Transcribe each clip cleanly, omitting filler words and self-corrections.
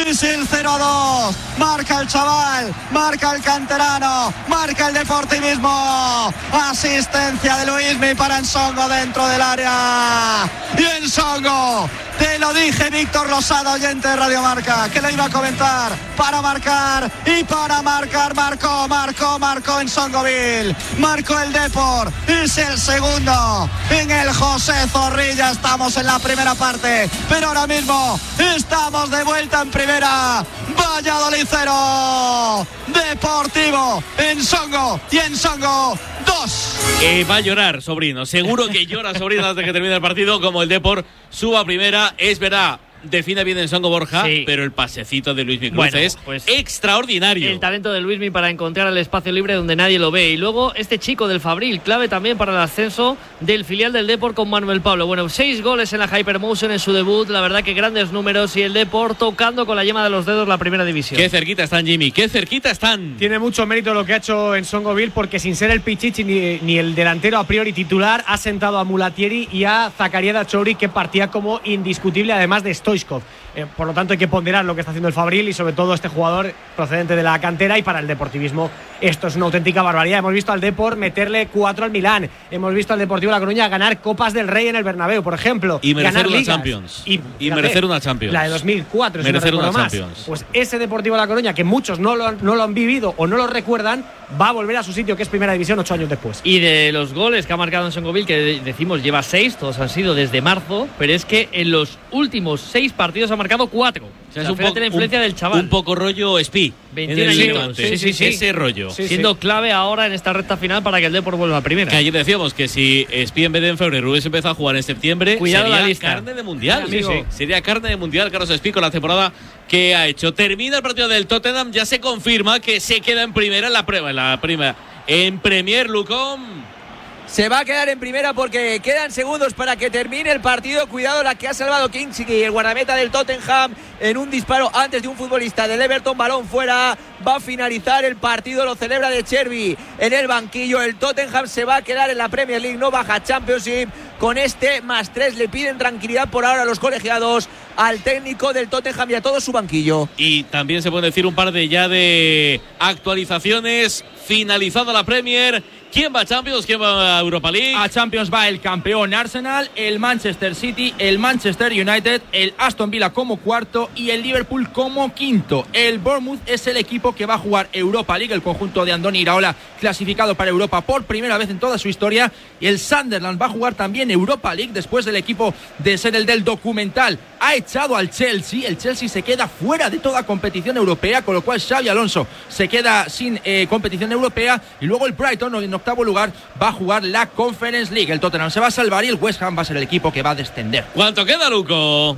Es el 0-2. Marca el chaval, marca el canterano, marca el deportivismo. Asistencia de Luismi para Ensongo dentro del área. Y Ensongo, te lo dije, Víctor Losada, oyente de Radio Marca, que lo iba a comentar. Para marcar y para marcar, marcó Ensongoville. Marcó el Depor, es el segundo en el José Zorrilla. Estamos en la primera parte, pero ahora mismo estamos de vuelta en primera. Valladolid 0, Deportivo Ensongo, y Ensongo 2. Va a llorar, sobrino. Seguro que llora, sobrino, antes de que termine el partido. Como el Depor suba a primera. Es verdad, define bien Ensongo, Borja, sí, pero el pasecito de Luismi Cruz es extraordinario. El talento de Luismi para encontrar el espacio libre donde nadie lo ve. Y luego este chico del Fabril, clave también para el ascenso del filial del Depor con Manuel Pablo. Bueno, 6 goles en la Hypermotion en su debut. La verdad que grandes números, y el Depor tocando con la yema de los dedos la primera división. Qué cerquita están, Jimmy, qué cerquita están. Tiene mucho mérito lo que ha hecho Ensongoville, porque sin ser el Pichichi ni el delantero a priori titular, ha sentado a Mulatieri y a Zakaria Dachouri, que partía como indiscutible, además de Stoichkov. Por lo tanto, hay que ponderar lo que está haciendo el Fabril, y sobre todo este jugador procedente de la cantera. Y para el deportivismo esto es una auténtica barbaridad. Hemos visto al Depor meterle 4 al Milán, hemos visto al Deportivo La Coruña ganar Copas del Rey en el Bernabéu, por ejemplo, y merecer ganar una ligas, Champions y merecer una Champions, la de 2004, merecer si no una más. Champions. Pues ese Deportivo La Coruña, que muchos no lo han vivido o no lo recuerdan, va a volver a su sitio, que es primera división, 8 años después. Y de los goles que ha marcado Ensongoville, que decimos lleva 6, todos han sido desde marzo, pero es que en los últimos 6 partidos ha marcado 4. O sea, es la influencia del chaval. Un poco rollo Espí. 21 años. Sí. Ese rollo. Sí, siendo clave ahora en esta recta final para que el Depor vuelva a primera. Que ayer decíamos que si Espí en vez de en febrero hubiese empezado a jugar en septiembre, cuidado, sería la lista. Carne de mundial. Sí. Sería carne de mundial Carlos Espí con la temporada que ha hecho. Termina el partido del Tottenham, ya se confirma que se queda en primera en la prueba, en Premier, Lucón. Se va a quedar en primera porque quedan segundos para que termine el partido. Cuidado, la que ha salvado Kingsley, el guardameta del Tottenham, en un disparo antes de un futbolista del Everton. Balón fuera, va a finalizar el partido, lo celebra De Chervi en el banquillo. El Tottenham se va a quedar en la Premier League, no baja Championship. Con este +3 le piden tranquilidad por ahora a los colegiados, al técnico del Tottenham y a todo su banquillo. Y también se puede decir un par de actualizaciones. Finalizada la Premier, ¿quién va a Champions? ¿Quién va a Europa League? A Champions va el campeón Arsenal, el Manchester City, el Manchester United, el Aston Villa como cuarto y el Liverpool como quinto. El Bournemouth es el equipo que va a jugar Europa League, el conjunto de Andoni Iraola, clasificado para Europa por primera vez en toda su historia. Y el Sunderland va a jugar también Europa League después del equipo de ser el del documental. Ha echado al Chelsea, el Chelsea se queda fuera de toda competición europea, con lo cual Xabi Alonso se queda sin competición europea. Y luego el Brighton, en octavo lugar, va a jugar la Conference League. El Tottenham se va a salvar y el West Ham va a ser el equipo que va a descender. ¿Cuánto queda, Luco?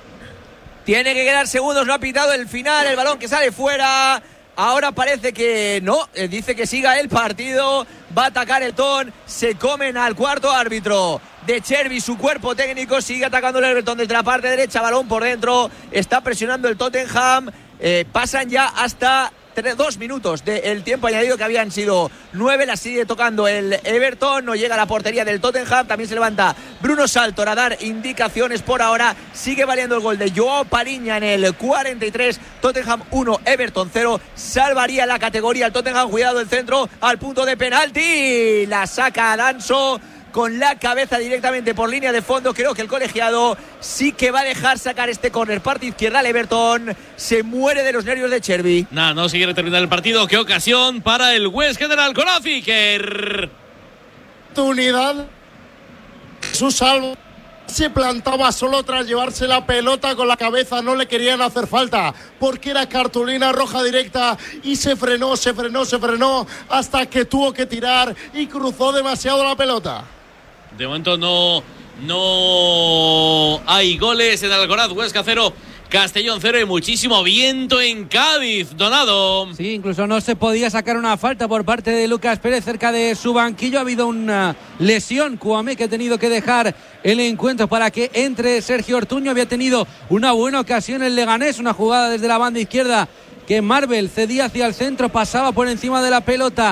Tiene que quedar segundos, no ha pitado el final, el balón que sale fuera. Ahora parece que no, dice que siga el partido. Va a atacar el Ton, se comen al cuarto árbitro. De Chervi, su cuerpo técnico, sigue atacando el Everton desde la parte derecha, balón por dentro, está presionando el Tottenham. Pasan ya hasta 2 minutos del tiempo añadido, que habían sido 9. La sigue tocando el Everton, no llega a la portería del Tottenham. También se levanta Bruno Saltor a dar indicaciones. Por ahora sigue valiendo el gol de Joao Pariña en el 43. Tottenham 1, Everton 0. Salvaría la categoría el Tottenham. Cuidado el centro al punto de penalti, la saca Danso con la cabeza directamente por línea de fondo. Creo que el colegiado sí que va a dejar sacar este córner. Parte izquierda al Everton. Se muere de los nervios de Chervi. No se quiere terminar el partido. Qué ocasión para el West General con Afiker. Oportunidad. Su salvo se plantaba solo tras llevarse la pelota con la cabeza. No le querían hacer falta porque era cartulina roja directa, y se frenó hasta que tuvo que tirar y cruzó demasiado la pelota. De momento no hay goles en Alcoraz. Huesca 0, Castellón 0 y muchísimo viento en Cádiz. Donado. Sí, incluso no se podía sacar una falta por parte de Lucas Pérez cerca de su banquillo. Ha habido una lesión, Kouamé, que ha tenido que dejar el encuentro para que entre Sergio Ortuño. Había tenido una buena ocasión el Leganés, una jugada desde la banda izquierda que Marvel cedía hacia el centro, pasaba por encima de la pelota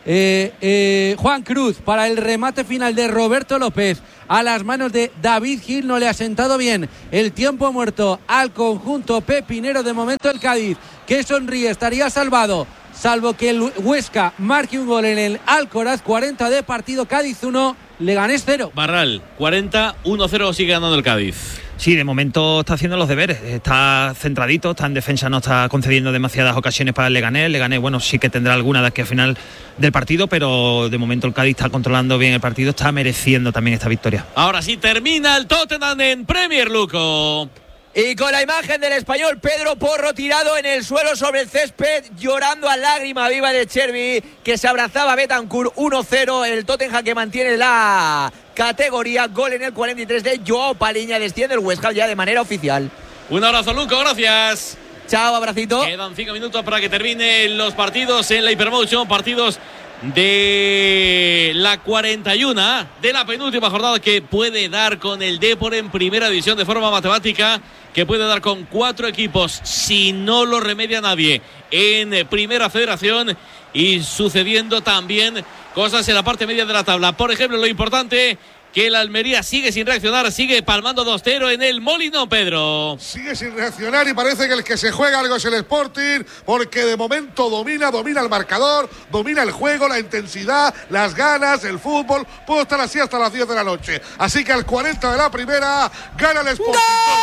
Juan Cruz para el remate final de Roberto López a las manos de David Gil. No le ha sentado bien el tiempo muerto al conjunto pepinero. De momento el Cádiz, que sonríe, estaría salvado, salvo que el Huesca marque un gol en el Alcoraz. 40 de partido, Cádiz 1, Leganés 0. Barral, 40, 1-0 sigue ganando el Cádiz. Sí, de momento está haciendo los deberes, está centradito, está en defensa, no está concediendo demasiadas ocasiones para el Leganés. El Leganés, bueno, sí que tendrá alguna de aquí al final del partido, pero de momento el Cádiz está controlando bien el partido, está mereciendo también esta victoria. Ahora sí termina el Tottenham en Premier, Luco. Y con la imagen del español Pedro Porro tirado en el suelo sobre el césped, llorando a lágrima viva de Chervi, que se abrazaba a Bentancur. 1-0, el Tottenham que mantiene la categoría. Gol en el 43 de Joao Paliña, desciende el West Ham ya de manera oficial. Un abrazo, Luco, gracias. Chao, abracito. Quedan 5 minutos para que terminen los partidos en la Hypermotion, partidos de la 41 de la penúltima jornada, que puede dar con el Depor en primera división de forma matemática, que puede dar con 4 equipos si no lo remedia nadie en primera federación, y sucediendo también cosas en la parte media de la tabla. Por ejemplo, lo importante, que el Almería sigue sin reaccionar, sigue palmando 2-0 en el Molinón, Pedro. Sigue sin reaccionar y parece que el que se juega algo es el Sporting, porque de momento domina el marcador, domina el juego, la intensidad, las ganas, el fútbol. Puedo estar así hasta las 10 de la noche. Así que al 40 de la primera gana el Sporting.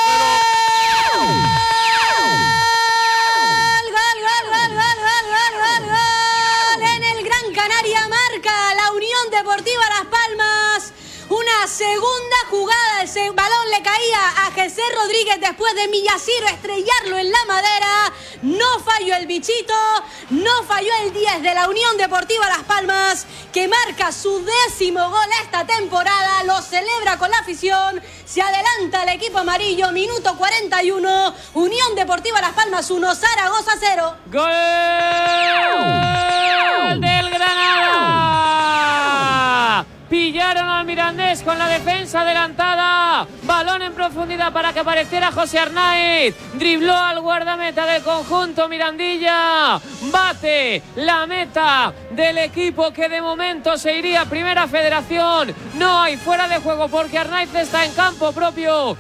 En el Gran Canaria marca la Unión Deportiva Las Palmas. Una segunda jugada, el balón le caía a José Rodríguez después de Millaciro estrellarlo en la madera. No falló el bichito, no falló el 10 de la Unión Deportiva Las Palmas, que marca su 10º gol esta temporada. Lo celebra con la afición, se adelanta el equipo amarillo, minuto 41, Unión Deportiva Las Palmas 1, Zaragoza 0. ¡Gol del Granada! Pillaron al Mirandés con la defensa adelantada. Balón en profundidad para que apareciera José Arnaiz. Dribló al guardameta del conjunto Mirandilla. Bate la meta del equipo que de momento se iría a primera federación. No hay fuera de juego porque Arnaiz está en campo propio.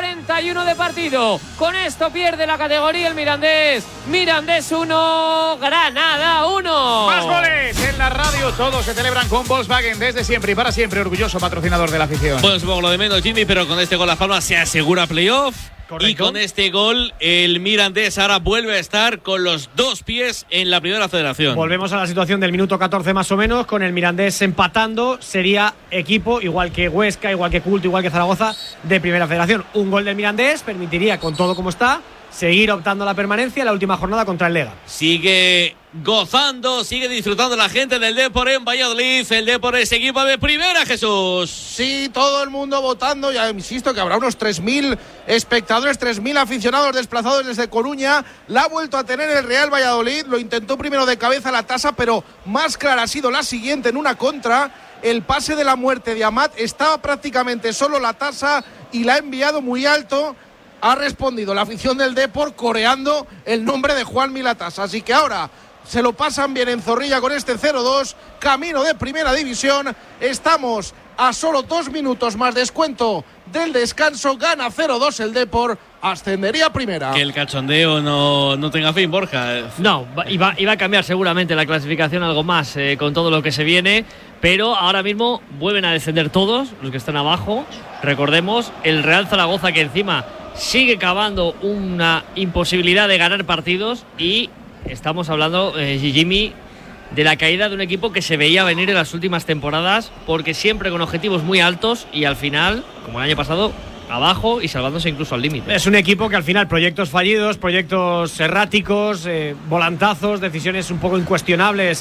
41 de partido. Con esto pierde la categoría el Mirandés. Mirandés 1, Granada 1. Más goles en la radio. Todos se celebran con Volkswagen desde siempre y para siempre. Orgulloso patrocinador de la afición. Bueno, supongo lo de menos, Jimmy, pero con este gol Las Palmas se asegura playoff. Correcto. Y con este gol el Mirandés ahora vuelve a estar con los 2 pies en la primera federación. Volvemos a la situación del minuto 14 más o menos, con el Mirandés empatando. Sería equipo, igual que Huesca, igual que Culto, igual que Zaragoza, de primera federación. Un gol del Mirandés permitiría, con todo como está, seguir optando a la permanencia en la última jornada contra el Lega. Sigue gozando, sigue disfrutando la gente del Depor en Valladolid. El Depor es equipo de primera, Jesús. Sí, todo el mundo votando. Ya insisto que habrá unos 3.000 espectadores, 3.000 aficionados desplazados desde Coruña. La ha vuelto a tener el Real Valladolid. Lo intentó primero de cabeza la tasa, pero más clara ha sido la siguiente en una contra. El pase de la muerte de Amat, estaba prácticamente solo la tasa y la ha enviado muy alto. Ha respondido la afición del Depor coreando el nombre de Juan Milatasa. Así que ahora se lo pasan bien en Zorrilla con este 0-2, camino de primera división. Estamos a solo 2 minutos más descuento del descanso. Gana 0-2 el Depor, ascendería a primera. Que el cachondeo no tenga fin, Borja. No, iba a cambiar seguramente la clasificación algo más con todo lo que se viene, pero ahora mismo vuelven a descender todos los que están abajo. Recordemos, el Real Zaragoza, que encima sigue cavando una imposibilidad de ganar partidos, y estamos hablando, Jimmy, de la caída de un equipo que se veía venir en las últimas temporadas, porque siempre con objetivos muy altos y al final, como el año pasado, abajo y salvándose incluso al límite. Es un equipo que al final proyectos fallidos, proyectos erráticos, volantazos, decisiones un poco incuestionables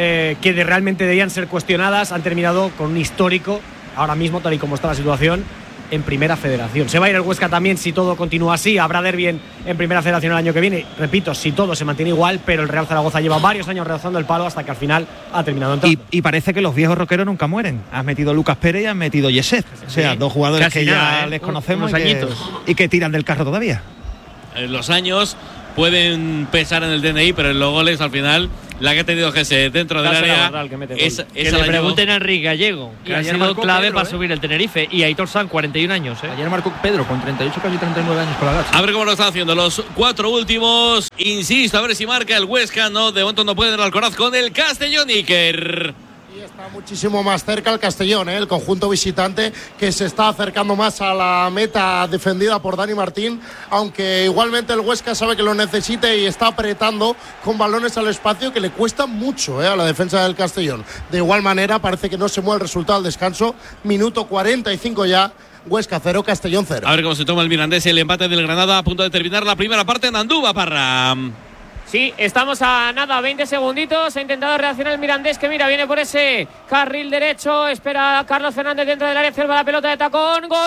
que realmente debían ser cuestionadas, han terminado con un histórico, ahora mismo tal y como está la situación, en primera federación. Se va a ir el Huesca también si todo continúa así. Habrá derbi en primera federación el año que viene. Repito, si todo se mantiene igual, pero el Real Zaragoza lleva varios años rozando el palo hasta que al final ha terminado entrando. Y parece que los viejos roqueros nunca mueren. Has metido Lucas Pérez y has metido Yeset. O sea, 2 jugadores casi que nada, ya les conocemos añitos. y que tiran del carro todavía. Los años pueden pesar en el DNI, pero en los goles al final La que ha tenido Gese dentro del área. Que le pregunten a Enrique Gallego, que ha sido clave para subir el Tenerife. Y Aitor San, 41 años. Ayer marcó Pedro con 38, casi 39 años con la Gacha. A ver cómo lo están haciendo los 4 últimos. Insisto, a ver si marca el Huesca. No, de momento no puede dar Alcoraz con el Castellón, Iker. Está muchísimo más cerca el Castellón, el conjunto visitante, que se está acercando más a la meta defendida por Dani Martín, aunque igualmente el Huesca sabe que lo necesita y está apretando con balones al espacio, que le cuesta mucho a la defensa del Castellón. De igual manera parece que no se mueve el resultado al descanso. Minuto 45 ya. Huesca 0, Castellón 0. A ver cómo se toma el Mirandés, el empate del Granada a punto de terminar la primera parte en Andúba, Parra. Sí, estamos a nada, 20 segunditos. Ha intentado reaccionar el Mirandés, que mira, viene por ese carril derecho. Espera a Carlos Fernández dentro del área, observa la pelota de tacón. ¡Gol!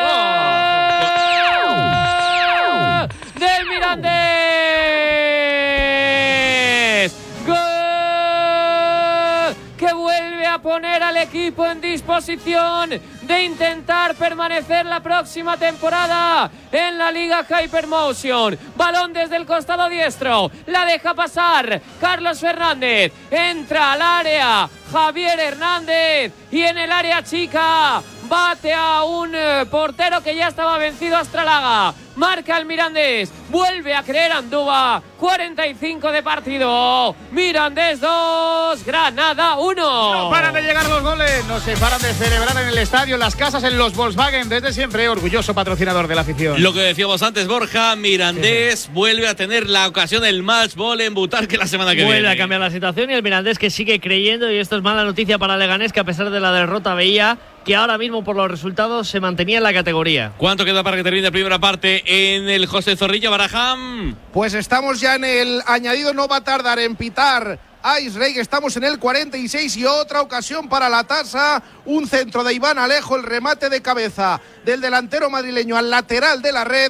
¡Del Mirandés! ¡Gol! Que vuelve a poner al equipo en disposición de intentar permanecer la próxima temporada en la Liga Hypermotion. Balón desde el costado diestro, la deja pasar Carlos Fernández, entra al área Javier Hernández y en el área chica bate a un portero que ya estaba vencido, Astralaga. Marca el Mirandés, vuelve a creer Andúba. 45 de partido, Mirandés 2, Granada 1. No paran de llegar los goles, no se paran de celebrar en el estadio, en las casas, en los Volkswagen, desde siempre orgulloso patrocinador de la afición. Lo que decíamos antes, Borja, Mirandés vuelve a tener la ocasión, el match ball en Butarque la semana que viene. Vuelve a cambiar la situación y el Mirandés que sigue creyendo, y esto es mala noticia para Leganés, que a pesar de la derrota veía que ahora mismo por los resultados se mantenía en la categoría. ¿Cuánto queda para que termine la primera parte en el José Zorrilla, Barajam? Pues estamos ya en el añadido, no va a tardar en pitar Ice Rey, estamos en el 46 y otra ocasión para la tasa, un centro de Iván Alejo, el remate de cabeza del delantero madrileño al lateral de la red.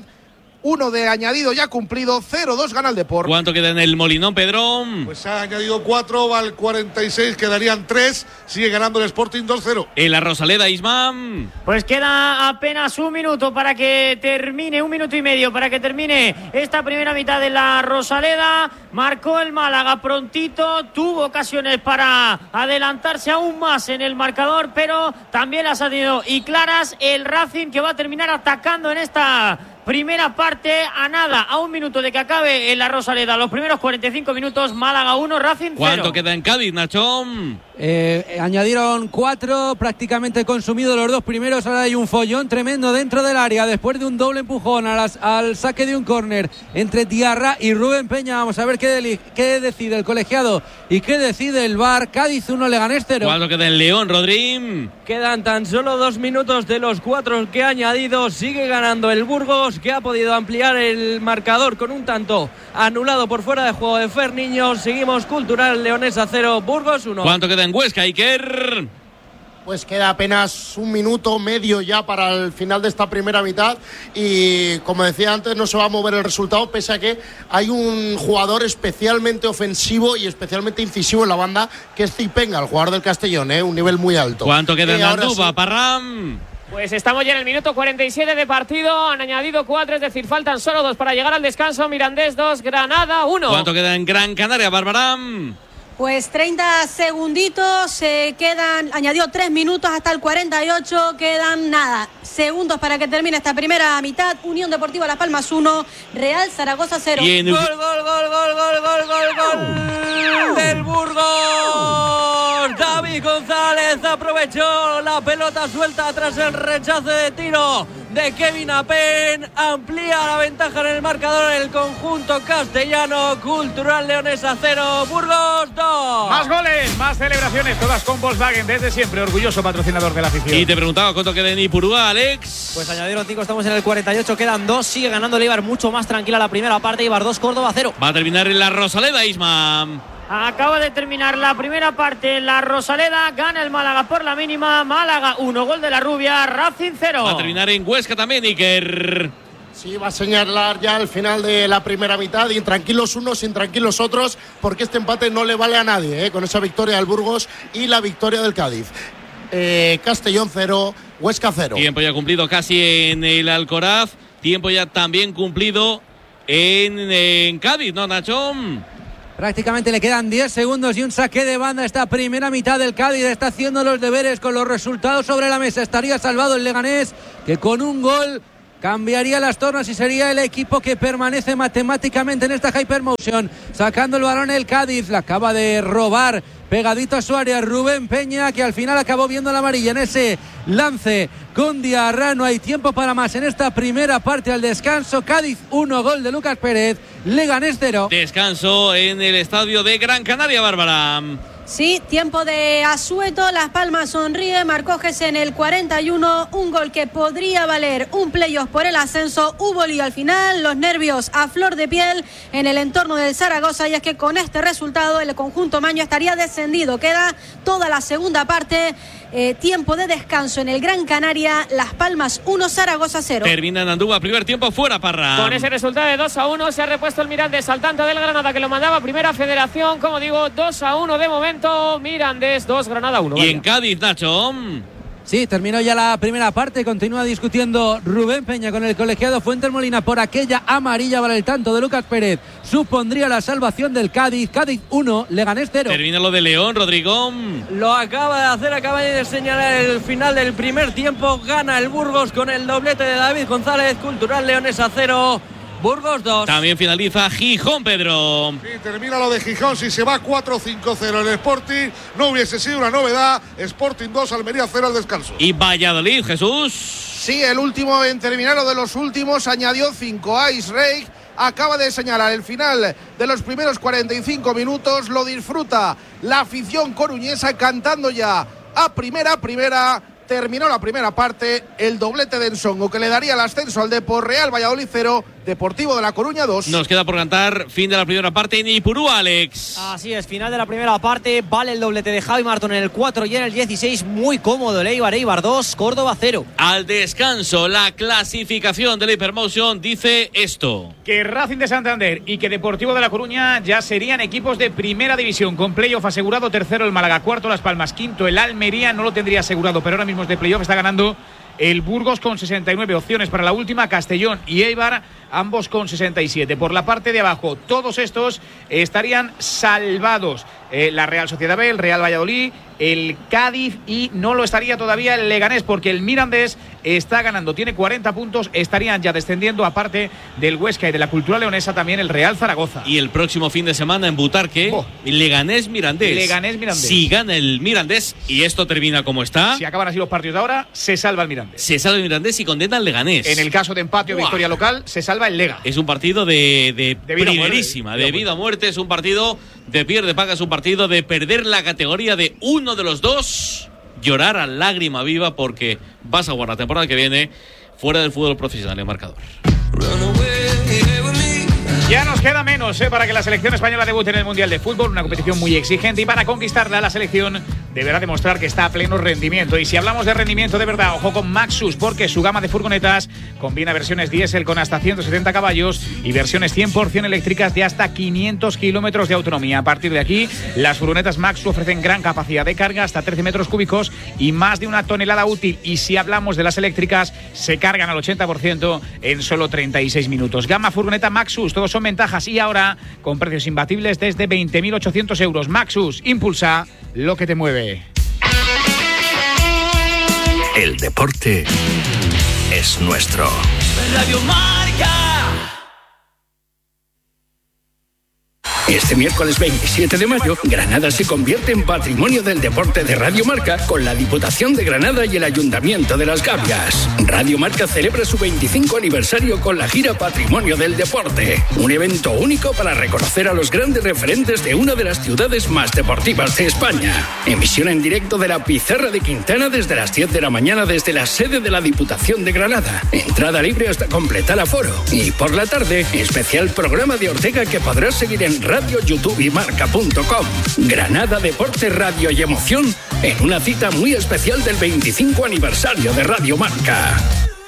1 de añadido ya cumplido, 0-2 gana el Depor. ¿Cuánto queda en el Molinón, Pedrón? Pues ha añadido 4, va al 46, quedarían 3, sigue ganando el Sporting 2-0. En la Rosaleda, Isman. Pues queda apenas un minuto para que termine, 1 minuto y medio para que termine esta primera mitad de la Rosaleda. Marcó el Málaga prontito, tuvo ocasiones para adelantarse aún más en el marcador, pero también las ha tenido y claras el Racing, que va a terminar atacando en esta primera parte a nada, a 1 minuto de que acabe en la Rosaleda. Los primeros 45 minutos, Málaga 1, Racing 0. ¿Cuánto queda en Cádiz, Nachón? Añadieron 4, prácticamente consumidos los 2 primeros. Ahora hay un follón tremendo dentro del área después de un doble empujón al saque de un córner entre Diarra y Rubén Peña. Vamos a ver qué decide el colegiado y qué decide el VAR. Cádiz 1, Leganés 0. ¿Cuánto queda en León, Rodrín? Quedan tan solo 2 minutos de los 4 que ha añadido. Sigue ganando el Burgos, que ha podido ampliar el marcador con un tanto anulado por fuera de juego de Fer Niños. Seguimos Cultural Leonesa 0, Burgos 1. ¿Cuánto queda en Huesca, Iker? Pues queda apenas 1 minuto medio ya para el final de esta primera mitad y, como decía antes, no se va a mover el resultado, pese a que hay un jugador especialmente ofensivo y especialmente incisivo en la banda, que es Zipenga, el jugador del Castellón, un nivel muy alto. ¿Cuánto queda en Andúba, Parram? Pues estamos ya en el minuto 47 de partido, han añadido 4, es decir, faltan solo 2 para llegar al descanso. Mirandés 2, Granada 1. ¿Cuánto queda en Gran Canaria, Barbaram? Pues 30 segunditos, se quedan, añadió 3 minutos hasta el 48, quedan nada, segundos para que termine esta primera mitad. Unión Deportiva Las Palmas 1, Real Zaragoza 0. Gol del Burgos. David González aprovechó la pelota suelta tras el rechace de tiro de Kevin Apen. Amplía la ventaja en el marcador el conjunto castellano. Cultural Leonesa 0, Burgos 2. Más goles, más celebraciones, todas con Volkswagen, desde siempre orgulloso patrocinador de la afición. Y te preguntaba cuánto queda en Ipurúa, Alex. Pues añadieron 5, estamos en el 48, quedan 2, sigue ganando el Eibar mucho más tranquila la primera parte. Eibar 2, Córdoba 0. Va a terminar en la Rosaleda, Isma. Acaba de terminar la primera parte en la Rosaleda, gana el Málaga por la mínima. Málaga 1, gol de la Rubia, Racing 0. Va a terminar en Huesca también, Iker. Sí, va a señalar ya el final de la primera mitad. Intranquilos unos, intranquilos otros, porque este empate no le vale a nadie, con esa victoria del Burgos y la victoria del Cádiz. Castellón 0, Huesca 0. Tiempo ya cumplido casi en el Alcoraz. Tiempo ya también cumplido en Cádiz, ¿no, Nachón? Prácticamente le quedan 10 segundos y un saque de banda. Esta primera mitad del Cádiz está haciendo los deberes con los resultados sobre la mesa. Estaría salvado el Leganés, que con un gol cambiaría las tornas y sería el equipo que permanece matemáticamente en esta Hypermotion. Sacando el balón el Cádiz, la acaba de robar pegadito a su área Rubén Peña, que al final acabó viendo la amarilla en ese lance con Diarra. No hay tiempo para más en esta primera parte. Al descanso, Cádiz 1, gol de Lucas Pérez, Leganés 0. Descanso en el estadio de Gran Canaria, Bárbara. Sí, tiempo de asueto, Las Palmas sonríe, marcó Gese en el 41, un gol que podría valer un playoff por el ascenso. Hubo lío al final, los nervios a flor de piel en el entorno del Zaragoza, y es que con este resultado el conjunto maño estaría descendido. Queda toda la segunda parte, tiempo de descanso en el Gran Canaria, Las Palmas 1, Zaragoza 0. Termina en Andúba, primer tiempo fuera, Parra. Con ese resultado de 2-1 se ha repuesto el Mirandés al tanto del Granada, que lo mandaba Primera Federación. Como digo, 2-1 de momento. Mirandés 2, Granada 1. Y en Cádiz, Nacho. Sí, terminó ya la primera parte. Continúa discutiendo Rubén Peña con el colegiado Fuentes Molina por aquella amarilla para el tanto de Lucas Pérez. Supondría la salvación del Cádiz. Cádiz 1, Leganés 0. Termina lo de León, Rodrigo. Lo acaba de hacer, acaba de señalar el final del primer tiempo. Gana el Burgos con el doblete de David González. Cultural Leonesa 0. Burgos 2. También finaliza Gijón, Pedro. Sí, termina lo de Gijón. Si se va 4-5-0 el Sporting, no hubiese sido una novedad. Sporting 2, Almería 0 al descanso. Y Valladolid, Jesús. Sí, el último en terminar, lo de los últimos, añadió 5. Ice Rake acaba de señalar el final de los primeros 45 minutos. Lo disfruta la afición coruñesa cantando ya a primera. Terminó la primera parte, el doblete de Ensongo que le daría el ascenso al Depor. Real Valladolid 0, Deportivo de La Coruña 2. Nos queda por cantar fin de la primera parte en Ipurú, Alex. Así es, final de la primera parte. Vale el doblete de Javi Martón en el 4 y en el 16. Muy cómodo el Eibar 2, Córdoba 0. Al descanso, la clasificación de la Hypermotion dice esto: que Racing de Santander y que Deportivo de La Coruña ya serían equipos de primera división, con playoff asegurado. Tercero el Málaga, cuarto Las Palmas, quinto el Almería, no lo tendría asegurado, pero ahora mismo es de playoff. Está ganando el Burgos con 69 opciones para la última, Castellón y Eibar, ambos con 67. Por la parte de abajo, todos estos estarían salvados. La Real Sociedad B, el Real Valladolid, el Cádiz, y no lo estaría todavía el Leganés, porque el Mirandés está ganando, tiene 40 puntos, estarían ya descendiendo, aparte del Huesca y de la Cultural Leonesa, también el Real Zaragoza. Y el próximo fin de semana en Butarque, Leganés-Mirandés. Leganés-Mirandés. Si gana el Mirandés y esto termina como está, si acaban así los partidos de ahora, se salva el Mirandés. Se salva el Mirandés y condena al Leganés. En el caso de empate o victoria local, se salva el Lega. Es un partido de primerísima, vida de vida o muerte. Es un partido de pierde paga, es un partido de perder la categoría de uno de los dos, llorar a lágrima viva, porque vas a jugar la temporada que viene fuera del fútbol profesional en marcador. Ya nos queda menos para que la selección española debute en el Mundial de Fútbol, una competición muy exigente, y para conquistarla la selección deberá demostrar que está a pleno rendimiento. Y si hablamos de rendimiento de verdad, ojo con Maxus, porque su gama de furgonetas combina versiones diésel con hasta 170 caballos y versiones 100% eléctricas de hasta 500 kilómetros de autonomía. A partir de aquí, las furgonetas Maxus ofrecen gran capacidad de carga, hasta 13 metros cúbicos y más de 1 tonelada útil. Y si hablamos de las eléctricas, se cargan al 80% en solo 36 minutos. Gama furgoneta Maxus, todos son ventajas, y ahora con precios imbatibles desde 20.800 euros. Maxus, impulsa lo que te mueve. El deporte es nuestro. Radio Marca. Este miércoles 27 de mayo, Granada se convierte en patrimonio del deporte de Radio Marca con la Diputación de Granada y el Ayuntamiento de Las Gavias. Radio Marca celebra su 25 aniversario con la gira Patrimonio del Deporte, un evento único para reconocer a los grandes referentes de una de las ciudades más deportivas de España. Emisión en directo de la Pizarra de Quintana desde las 10 de la mañana desde la sede de la Diputación de Granada. Entrada libre hasta completar aforo. Y por la tarde, especial programa de Ortega que podrás seguir en Radio, YouTube y Marca.com. Granada, deporte, radio y emoción en una cita muy especial del 25 aniversario de Radio Marca.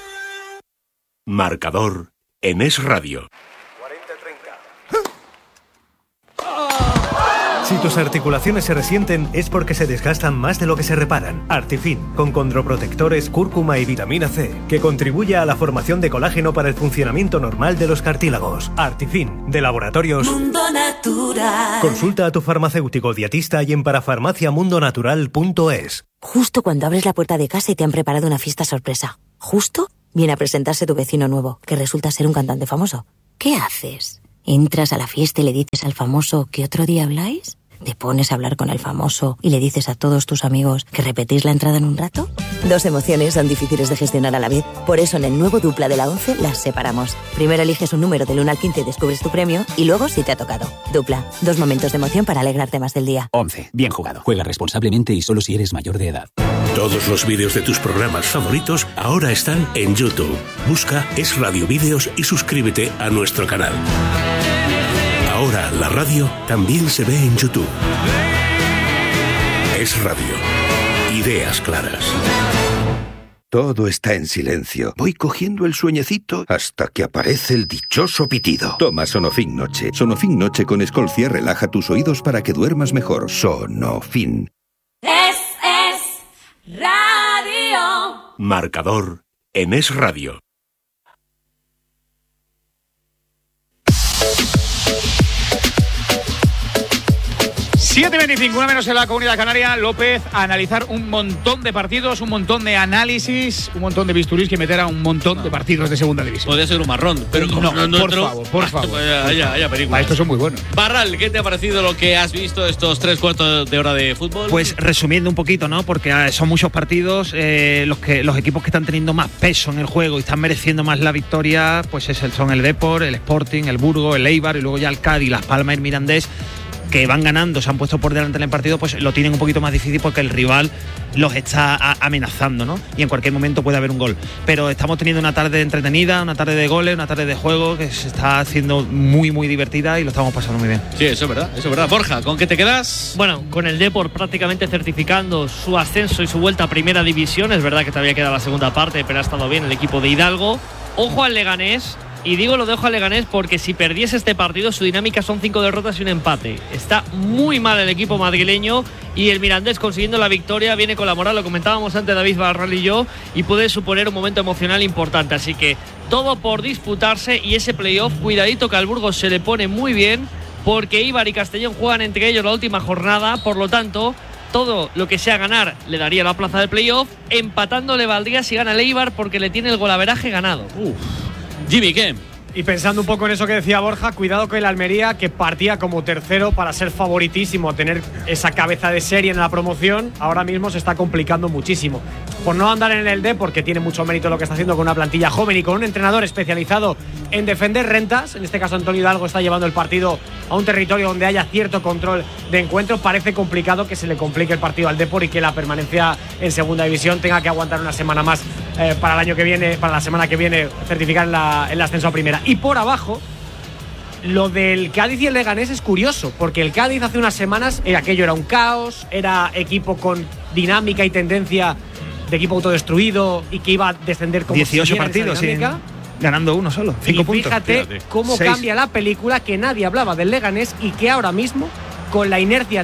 Marcador en Es Radio. Si tus articulaciones se resienten es porque se desgastan más de lo que se reparan. Artifin, con condroprotectores, cúrcuma y vitamina C, que contribuye a la formación de colágeno para el funcionamiento normal de los cartílagos. Artifin, de Laboratorios Mundo Natural. Consulta a tu farmacéutico dietista y en parafarmaciamundonatural.es. Justo cuando abres la puerta de casa y te han preparado una fiesta sorpresa. Justo viene a presentarse tu vecino nuevo, que resulta ser un cantante famoso. ¿Qué haces? ¿Entras a la fiesta y le dices al famoso que otro día habláis? ¿Te pones a hablar con el famoso y le dices a todos tus amigos que repetís la entrada en un rato? Dos emociones son difíciles de gestionar a la vez. Por eso en el nuevo Dupla de la 11 las separamos. Primero eliges un número del 1 al 15 y descubres tu premio, y luego si te ha tocado. Dupla, 2 momentos de emoción para alegrarte más del día. 11. Bien jugado. Juega responsablemente y solo si eres mayor de edad. Todos los vídeos de tus programas favoritos ahora están en YouTube. Busca Es Radio Vídeos y suscríbete a nuestro canal. Ahora la radio también se ve en YouTube. Es Radio. Ideas claras. Todo está en silencio. Voy cogiendo el sueñecito hasta que aparece el dichoso pitido. Toma Sonofin Noche. Sonofin Noche con Escolcia relaja tus oídos para que duermas mejor. Sonofin. Es Radio. Marcador en Es Radio. ...7:25, una menos en la Comunidad Canaria. López, a analizar un montón de partidos, un montón de análisis, un montón de bisturís que meter a un montón de partidos de segunda división. Podría ser un marrón, pero no, por favor. Haya películas. Estos son muy buenos. Barral, ¿qué te ha parecido lo que has visto estos 3/4 de hora de fútbol? Pues resumiendo un poquito, ¿no? Porque son muchos partidos, los equipos que están teniendo más peso en el juego y están mereciendo más la victoria, pues son el Depor, el Sporting, el Burgos, el Eibar y luego ya el Cádiz, Las Palmas y el Mirandés, que van ganando, se han puesto por delante en el partido, pues lo tienen un poquito más difícil porque el rival los está amenazando, ¿no? Y en cualquier momento puede haber un gol. Pero estamos teniendo una tarde entretenida, una tarde de goles, una tarde de juego que se está haciendo muy, muy divertida y lo estamos pasando muy bien. Sí, eso es verdad. Borja, ¿con qué te quedas? Bueno, con el Depor prácticamente certificando su ascenso y su vuelta a Primera División. Es verdad que todavía queda la segunda parte, pero ha estado bien el equipo de Hidalgo. Ojo al Leganés. Y digo lo de ojo al Leganés porque si perdiese este partido, su dinámica son 5 derrotas y un empate. Está muy mal el equipo madrileño y el Mirandés consiguiendo la victoria viene con la moral, lo comentábamos antes David Barral y yo, y puede suponer un momento emocional importante. Así que todo por disputarse y ese playoff, cuidadito que al Burgos se le pone muy bien porque Eibar y Castellón juegan entre ellos la última jornada, por lo tanto todo lo que sea ganar le daría la plaza del playoff, empatando le valdría si gana el Eibar porque le tiene el golaveraje ganado. Jimmy, ¿qué? Y pensando un poco en eso que decía Borja, cuidado con el Almería, que partía como tercero para ser favoritísimo, tener esa cabeza de serie en la promoción, ahora mismo se está complicando muchísimo. Por no andar en el D, porque tiene mucho mérito lo que está haciendo con una plantilla joven y con un entrenador especializado en defender rentas, en este caso Antonio Hidalgo está llevando el partido a un territorio donde haya cierto control de encuentro. Parece complicado que se le complique el partido al Depor y que la permanencia en segunda división tenga que aguantar una semana más para el año que viene, para la semana que viene, certificar el ascenso a primera. Y por abajo, lo del Cádiz y el Leganés es curioso, porque el Cádiz hace unas semanas aquello era un caos, era equipo con dinámica y tendencia de equipo autodestruido y que iba a descender como 18 partidos, sí, ganando uno solo, 5 puntos. Fíjate cómo cambia la película, que nadie hablaba del Leganés y que ahora mismo, con la inercia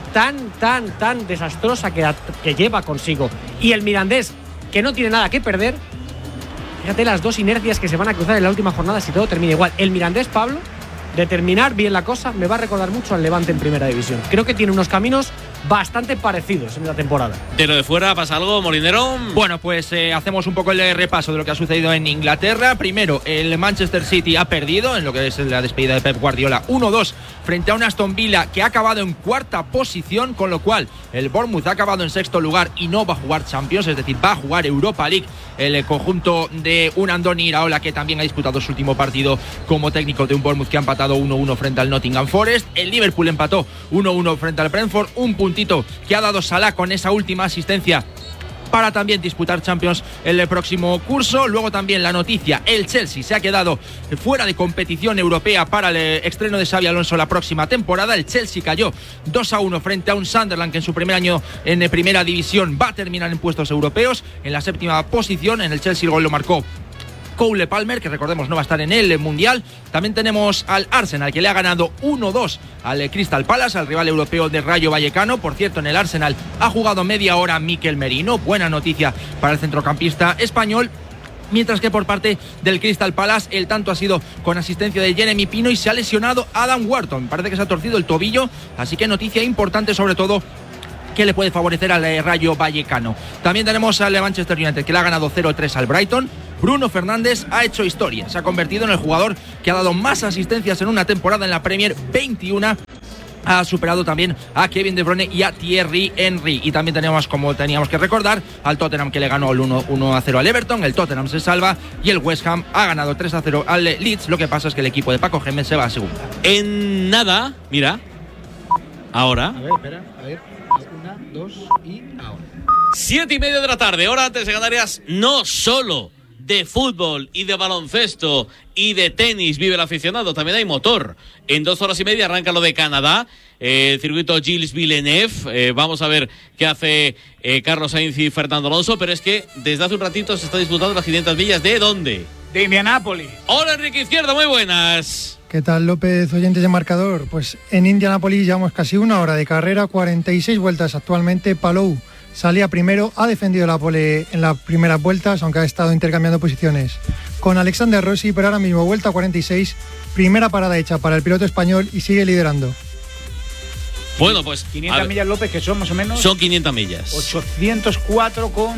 tan desastrosa que lleva consigo, y el Mirandés, que no tiene nada que perder. Fíjate las dos inercias que se van a cruzar en la última jornada si todo termina igual. El Mirandés, Pablo, de terminar bien la cosa, me va a recordar mucho al Levante en Primera División. Creo que tiene unos caminos bastante parecidos en la temporada. ¿De lo de fuera pasa algo, Molinero? Bueno, pues hacemos un poco el repaso de lo que ha sucedido en Inglaterra. Primero, el Manchester City ha perdido en lo que es la despedida de Pep Guardiola 1-2 frente a un Aston Villa que ha acabado en cuarta posición, con lo cual el Bournemouth ha acabado en sexto lugar y no va a jugar Champions, es decir, va a jugar Europa League el conjunto de un Andoni Iraola, que también ha disputado su último partido como técnico de un Bournemouth que ha empatado 1-1 frente al Nottingham Forest. El Liverpool empató 1-1 frente al Brentford, un puntito que ha dado Salah con esa última asistencia para también disputar Champions el próximo curso. Luego también la noticia, el Chelsea se ha quedado fuera de competición europea para el estreno de Xabi Alonso la próxima temporada. El Chelsea cayó 2-1 frente a un Sunderland que en su primer año en primera división va a terminar en puestos europeos, en la séptima posición. En el Chelsea el gol lo marcó Cole Palmer, que recordemos no va a estar en el Mundial. También tenemos al Arsenal, que le ha ganado 1-2 al Crystal Palace, al rival europeo de Rayo Vallecano. Por cierto, en el Arsenal ha jugado media hora Mikel Merino, buena noticia para el centrocampista español. Mientras que por parte del Crystal Palace el tanto ha sido con asistencia de Jeremy Pino y se ha lesionado Adam Wharton. Parece que se ha torcido el tobillo, así que noticia importante sobre todo que le puede favorecer al Rayo Vallecano. También tenemos al Manchester United, que le ha ganado 0-3 al Brighton. Bruno Fernández ha hecho historia, se ha convertido en el jugador que ha dado más asistencias en una temporada en la Premier, 21. Ha superado también a Kevin De Bruyne y a Thierry Henry. Y también tenemos, como teníamos que recordar, al Tottenham, que le ganó el 1-0 al Everton. El Tottenham se salva y el West Ham ha ganado 3-0 al Leeds. Lo que pasa es que el equipo de Paco Gémez se va a segunda. En nada, mira, ahora. A ver, espera, a ver. 1, 2 y ahora. 7:30 de la tarde, hora antes de Canarias. No solo de fútbol y de baloncesto y de tenis vive el aficionado, también hay motor. En 2 horas y media arranca lo de Canadá, el circuito Gilles Villeneuve. Vamos a ver qué hace Carlos Sainz y Fernando Alonso, pero es que desde hace un ratito se está disputando las 500 millas. ¿De dónde? De Indianápolis. Hola, Enrique Izquierdo, muy buenas. ¿Qué tal, López, oyentes de Marcador? Pues en Indianápolis llevamos casi 1 hora de carrera, 46 vueltas actualmente. Palou salía primero, ha defendido la pole en las primeras vueltas, aunque ha estado intercambiando posiciones con Alexander Rossi, pero ahora mismo vuelta 46, primera parada hecha para el piloto español y sigue liderando. Bueno, pues 500 millas, López, que son más o menos. Son 500 millas. 804 con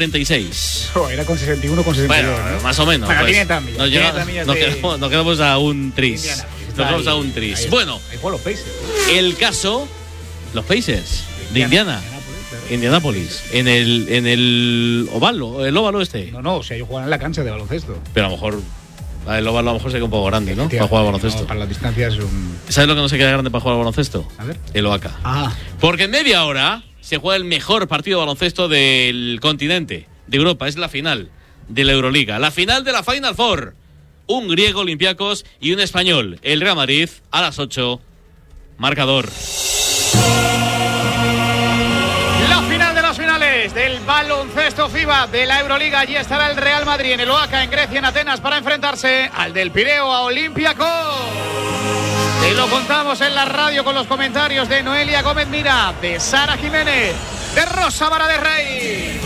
46. Oh, era con 61 con 62. Bueno, ¿no? Más o menos. Bueno, pues, 500 millas. Nos quedamos a un tris. Nos quedamos a un tris. Ahí, bueno, ahí juegan los Pacers. El caso, los Pacers de Indiana. Indianápolis, en el óvalo, el óvalo este. No, o sea, ellos juegan en la cancha de baloncesto. Pero a lo mejor el óvalo a lo mejor se queda un poco grande, ¿no? Para jugar al baloncesto. No, para las distancias un... ¿Sabes lo que no se queda grande para jugar al baloncesto? A ver. El Oaca. Porque en media hora se juega el mejor partido de baloncesto del continente, de Europa. Es la final de la Euroliga, la final de la Final Four. Un griego, Olympiacos, y un español, el Real Madrid, a las 8. Marcador. La final de las finales del baloncesto FIBA de la Euroliga. Allí estará el Real Madrid en el Oaca, en Grecia, en Atenas, para enfrentarse al del Pireo, a Olympiacos. Y lo contamos en la radio con los comentarios de Noelia Gómez Mira, de Sara Jiménez, de Rosa Vara de Rey.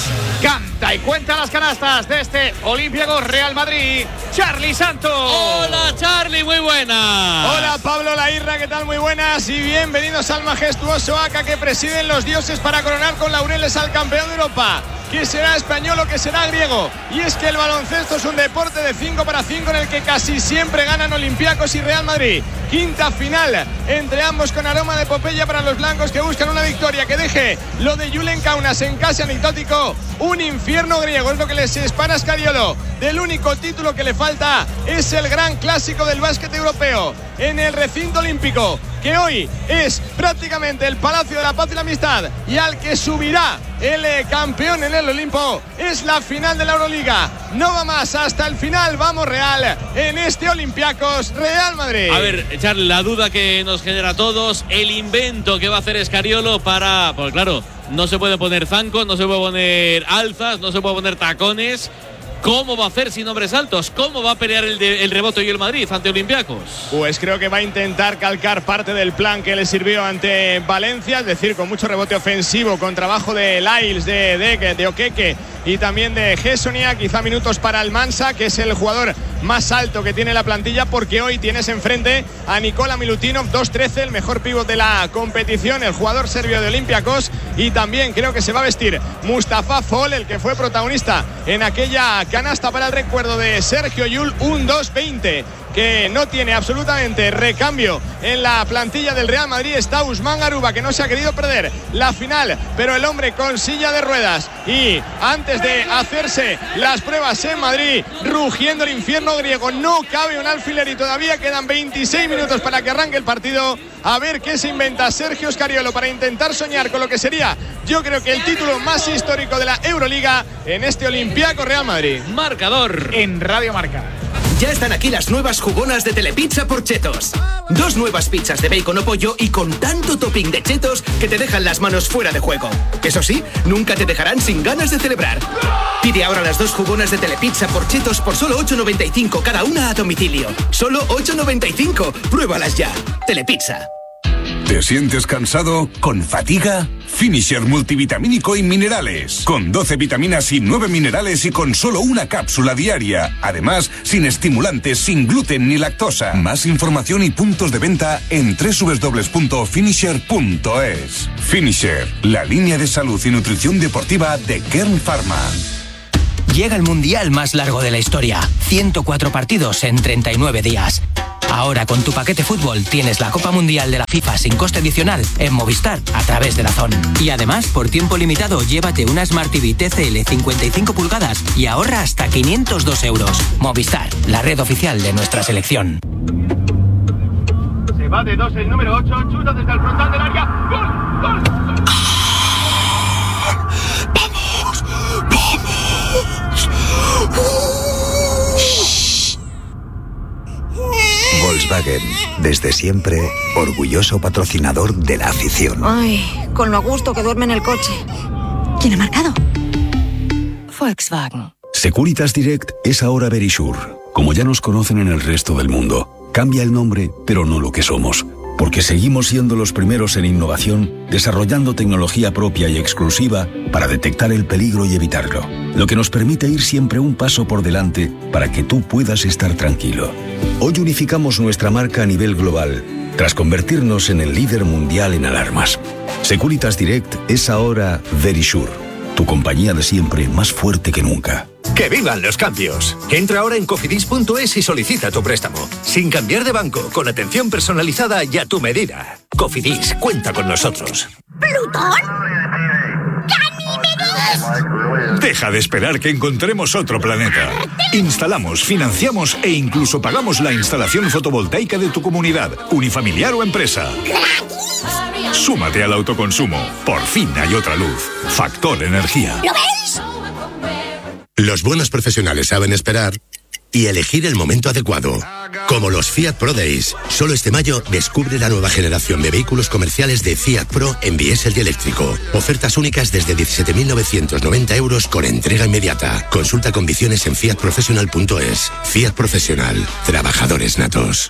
Canta y cuenta las canastas de este Olympiacos Real Madrid, Charly Santos. Hola, Charly, muy buenas. Hola, Pablo Lairra, ¿qué tal? Muy buenas y bienvenidos al majestuoso Oaca que presiden los dioses para coronar con laureles al campeón de Europa. Que será español o que será griego. Y es que el baloncesto es un deporte de 5 para 5 en el que casi siempre ganan Olympiacos y Real Madrid. Quinta final entre ambos con aroma de epopeya para los blancos que buscan una victoria que deje lo de Julen Kaunas en casi anecdótico. Un infierno griego es lo que les espera a Scariolo. Del único título que le falta es el gran clásico del básquet europeo en el recinto olímpico, que hoy es prácticamente el Palacio de la Paz y la Amistad, y al que subirá el campeón en el Olimpo. Es la final de la Euroliga. No va más, hasta el final vamos Real en este Olympiacos Real Madrid. A ver, Charly, la duda que nos genera a todos, el invento que va a hacer Scariolo para... Pues claro, no se puede poner zancos, no se puede poner alzas, no se puede poner tacones. ¿Cómo va a hacer sin hombres altos? ¿Cómo va a pelear el rebote y el Madrid ante Olympiacos? Pues creo que va a intentar calcar parte del plan que le sirvió ante Valencia, es decir, con mucho rebote ofensivo, con trabajo de Lyles, de Dek, de Okeke y también de Gessonia, quizá minutos para Almansa, que es el jugador más alto que tiene la plantilla, porque hoy tienes enfrente a Nikola Milutinov, 2'13", el mejor pívot de la competición, el jugador serbio de Olympiacos, y también creo que se va a vestir Mustafa Fall, el que fue protagonista en aquella canasta para el recuerdo de Sergio Llull, un 2'20", que no tiene absolutamente recambio en la plantilla del Real Madrid. Está Usman Garuba, que no se ha querido perder la final, pero el hombre con silla de ruedas, y antes de hacerse las pruebas en Madrid, rugiendo el infierno griego. No cabe un alfiler y todavía quedan 26 minutos para que arranque el partido. A ver qué se inventa Sergio Scariolo para intentar soñar con lo que sería, yo creo que el título más histórico de la Euroliga en este Olympiacos Real Madrid. Marcador en Radio Marca. Ya están aquí las nuevas jugonas de Telepizza por Chetos. 2 nuevas pizzas de bacon o pollo y con tanto topping de chetos que te dejan las manos fuera de juego. Eso sí, nunca te dejarán sin ganas de celebrar. Pide ahora las 2 jugonas de Telepizza por Chetos por solo 8,95 cada una a domicilio. Solo 8,95. Pruébalas ya. Telepizza. ¿Te sientes cansado? ¿Con fatiga? Finisher multivitamínico y minerales. Con 12 vitaminas y 9 minerales y con solo una cápsula diaria. Además, sin estimulantes, sin gluten ni lactosa. Más información y puntos de venta en www.finisher.es. Finisher, la línea de salud y nutrición deportiva de Kern Pharma. Llega el mundial más largo de la historia. 104 partidos en 39 días. Ahora con tu paquete fútbol tienes la Copa Mundial de la FIFA sin coste adicional en Movistar a través de DAZN. Y además, por tiempo limitado, llévate una Smart TV TCL 55 pulgadas y ahorra hasta 502 euros. Movistar, la red oficial de nuestra selección. Se va de 2 el número 8, chuta desde el frontal del área. ¡Gol! ¡Gol! Volkswagen, desde siempre, orgulloso patrocinador de la afición. Ay, con lo a gusto que duerme en el coche. ¿Quién ha marcado? Volkswagen. Securitas Direct es ahora Verisure. Como ya nos conocen en el resto del mundo, cambia el nombre, pero no lo que somos. Porque seguimos siendo los primeros en innovación, desarrollando tecnología propia y exclusiva para detectar el peligro y evitarlo. Lo que nos permite ir siempre un paso por delante para que tú puedas estar tranquilo. Hoy unificamos nuestra marca a nivel global, tras convertirnos en el líder mundial en alarmas. Securitas Direct es ahora Verisure, tu compañía de siempre más fuerte que nunca. ¡Que vivan los cambios! Entra ahora en cofidis.es y solicita tu préstamo. Sin cambiar de banco, con atención personalizada y a tu medida. Cofidis, cuenta con nosotros. ¿Plutón? ¡Ganímedes! Deja de esperar que encontremos otro planeta. Instalamos, financiamos e incluso pagamos la instalación fotovoltaica de tu comunidad, unifamiliar o empresa. Súmate al autoconsumo. Por fin hay otra luz. Factor Energía. ¿Lo veis? Los buenos profesionales saben esperar y elegir el momento adecuado. Como los Fiat Pro Days. Solo este mayo descubre la nueva generación de vehículos comerciales de Fiat Pro en diésel y eléctrico. Ofertas únicas desde 17.990 euros con entrega inmediata. Consulta condiciones en fiatprofessional.es. Fiat Profesional. Trabajadores natos.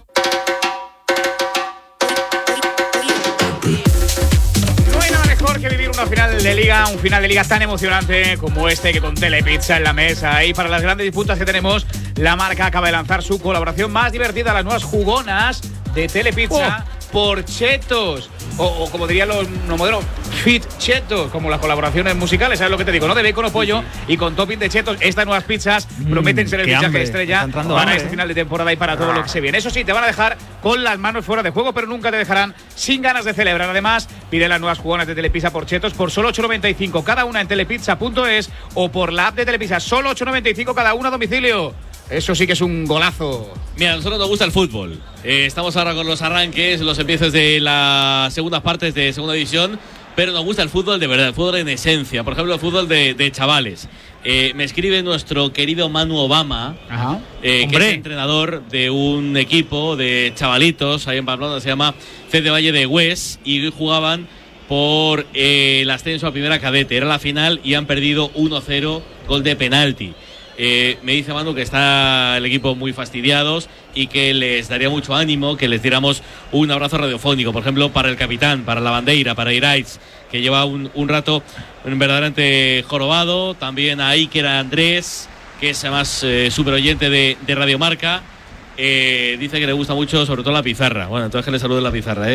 Que vivir una final de liga, un final de liga tan emocionante como este, que con Telepizza en la mesa. Y para las grandes disputas que tenemos, la marca acaba de lanzar su colaboración más divertida, las nuevas jugonas de Telepizza por Chetos. O como dirían los modelos, Fit Chetos, como las colaboraciones musicales, ¿sabes lo que te digo? ¿No? De bacon o pollo y con topping de chetos. Estas nuevas pizzas prometen ser el fichaje estrella para este final de temporada y para todo lo que se viene. Eso sí, te van a dejar con las manos fuera de juego, pero nunca te dejarán sin ganas de celebrar. Además, pide las nuevas jugonas de Telepizza por Chetos por solo 8,95 cada una en telepizza.es o por la app de Telepizza. Solo 8,95 cada una a domicilio. Eso sí que es un golazo. Mira, a nosotros nos gusta el fútbol. Estamos ahora con los arranques, los empiezos de las segundas partes de segunda división, pero nos gusta el fútbol de verdad, el fútbol en esencia. Por ejemplo, el fútbol de chavales. Me escribe nuestro querido Manu Obama, que es entrenador de un equipo de chavalitos ahí en Pamplona, se llama Fede Valle de Hues, y jugaban por el ascenso a primera cadete. Era la final y han perdido 1-0, gol de penalti. Me dice Manu que está el equipo muy fastidiados y que les daría mucho ánimo que les diéramos un abrazo radiofónico, por ejemplo, para el capitán, para la bandeira, para Iraiz, que lleva un rato verdaderamente jorobado. También a Iker Andrés, que es además súper oyente de Radio Marca. Dice que le gusta mucho, sobre todo la pizarra. Bueno, entonces que le salude la pizarra,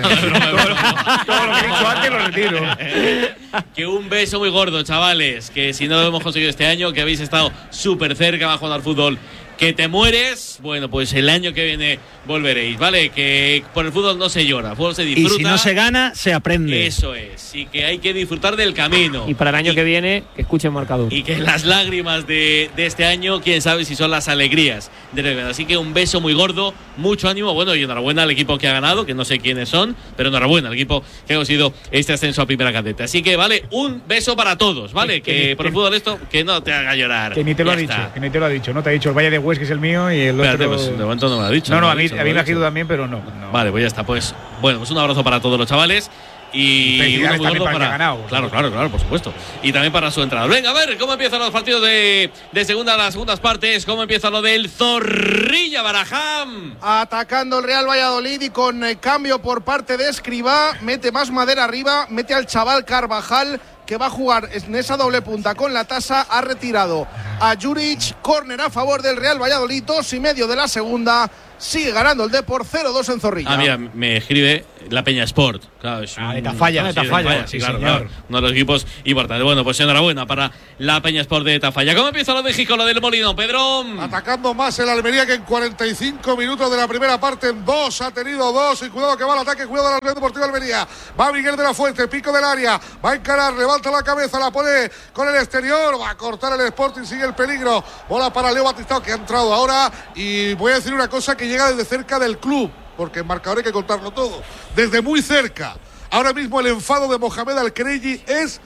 Todo lo que he dicho antes lo retiro. Que un beso muy gordo, chavales. Que si no lo hemos conseguido este año, que habéis estado súper cerca, va a jugar al fútbol. Que te mueres, bueno, pues el año que viene volveréis, ¿vale? Que por el fútbol no se llora, el fútbol se disfruta. Y si no se gana, se aprende. Eso es, y que hay que disfrutar del camino. Y para el año que viene, que escuchen marcador. Y que las lágrimas de este año, quién sabe si son las alegrías de Revenant. Así que un beso muy gordo, mucho ánimo, bueno, y enhorabuena al equipo que ha ganado, que no sé quiénes son, pero enhorabuena al equipo que ha conseguido este ascenso a primera cadete. Así que, vale, un beso para todos, ¿vale? Que por el fútbol esto, que no te haga llorar. Que ni te lo ha dicho, que ni te lo ha dicho, no te ha dicho el Valle de Huesca es el mío y el Espérate, otro. pues, de momento no me lo ha dicho. No, me a lo mí ha dicho, me ha quedado también, pero no. Vale, pues ya está. Pues bueno, pues un abrazo para todos los chavales. Y felicidades muy también gordo para el que ha ganado. Claro, por supuesto. Y también para su entrenador. Venga, a ver cómo empiezan los partidos de segunda, las segundas partes. Cómo empieza lo del Zorrilla Barajam. Atacando el Real Valladolid y con cambio por parte de Escribá. Mete más madera arriba, mete al chaval Carvajal, que va a jugar en esa doble punta con la tasa. Ha retirado a Juric. Córner a favor del Real Valladolid, 2,5 de la segunda. Sigue ganando el Depor, 0-2 en Zorrilla. Ah, mira, me escribe la Peña Sport. Claro, es de Tafalla. Sí, claro. Uno de los equipos importantes. Bueno, pues enhorabuena para la Peña Sport de Tafalla. ¿Cómo empieza lo de México, lo del Molino, Pedro? Atacando más el Almería, que en 45 minutos de la primera parte en 2 ha tenido 2. Y cuidado que va al ataque, cuidado de la Real Deportiva Almería. Va Miguel de la Fuente, pico del área. Va a encarar, levanta la cabeza, la pone con el exterior. Va a cortar el Sporting, sigue el peligro. Bola para Leo Batistao, que ha entrado ahora. Y voy a decir una cosa que llega desde cerca del club, porque en marcador hay que contarlo todo. Desde muy cerca. Ahora mismo el enfado de Mohamed Al-Khelaifi es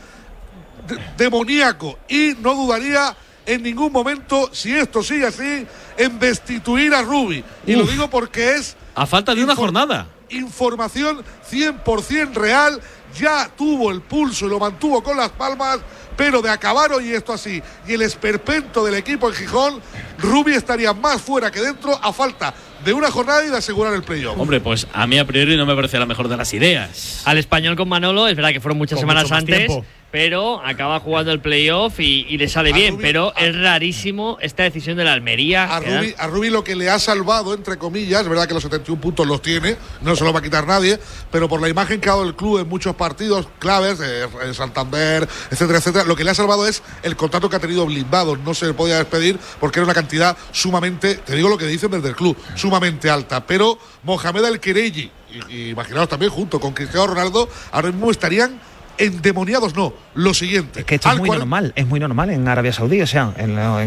demoníaco y no dudaría en ningún momento, si esto sigue así, en destituir a Rubi. Y lo digo porque es a falta de una jornada. Información 100% real. Ya tuvo el pulso y lo mantuvo con las palmas, pero de acabar hoy esto así y el esperpento del equipo en Gijón, Rubi estaría más fuera que dentro a falta de una jornada y de asegurar el playoff. Hombre, pues a mí a priori no me parece la mejor de las ideas. Al Español con Manolo, es verdad que fueron muchas semanas antes, tiempo, pero acaba jugando el playoff y le sale bien. Pero es rarísimo esta decisión de la Almería. A Rubi lo que le ha salvado, entre comillas, es verdad que los 71 puntos los tiene, no se los va a quitar nadie, pero por la imagen que ha dado el club en muchos partidos claves, Santander, etcétera, etcétera, lo que le ha salvado es el contrato que ha tenido blindado. No se le podía despedir porque era una cantidad sumamente, te digo lo que dicen desde el club, sumamente alta. Pero Mohamed Al-Khelaifi, y imaginaos también junto con Cristiano Ronaldo, ahora mismo estarían endemoniados. No, lo siguiente. Es que esto es muy normal en Arabia Saudí, o sea,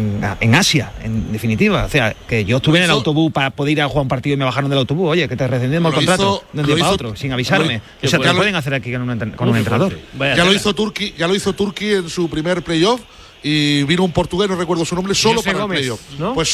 en Asia, en definitiva. O sea, que yo estuve en el autobús para poder ir a jugar un partido y me bajaron del autobús. Oye, que te rescindimos el contrato de un día para otro, sin avisarme. O sea, te lo pueden hacer aquí con un entrenador. Ya lo hizo Turki en su primer playoff. Y vino un portugués, no recuerdo su nombre, solo José para Gómez, el playoff. ¿no? Pues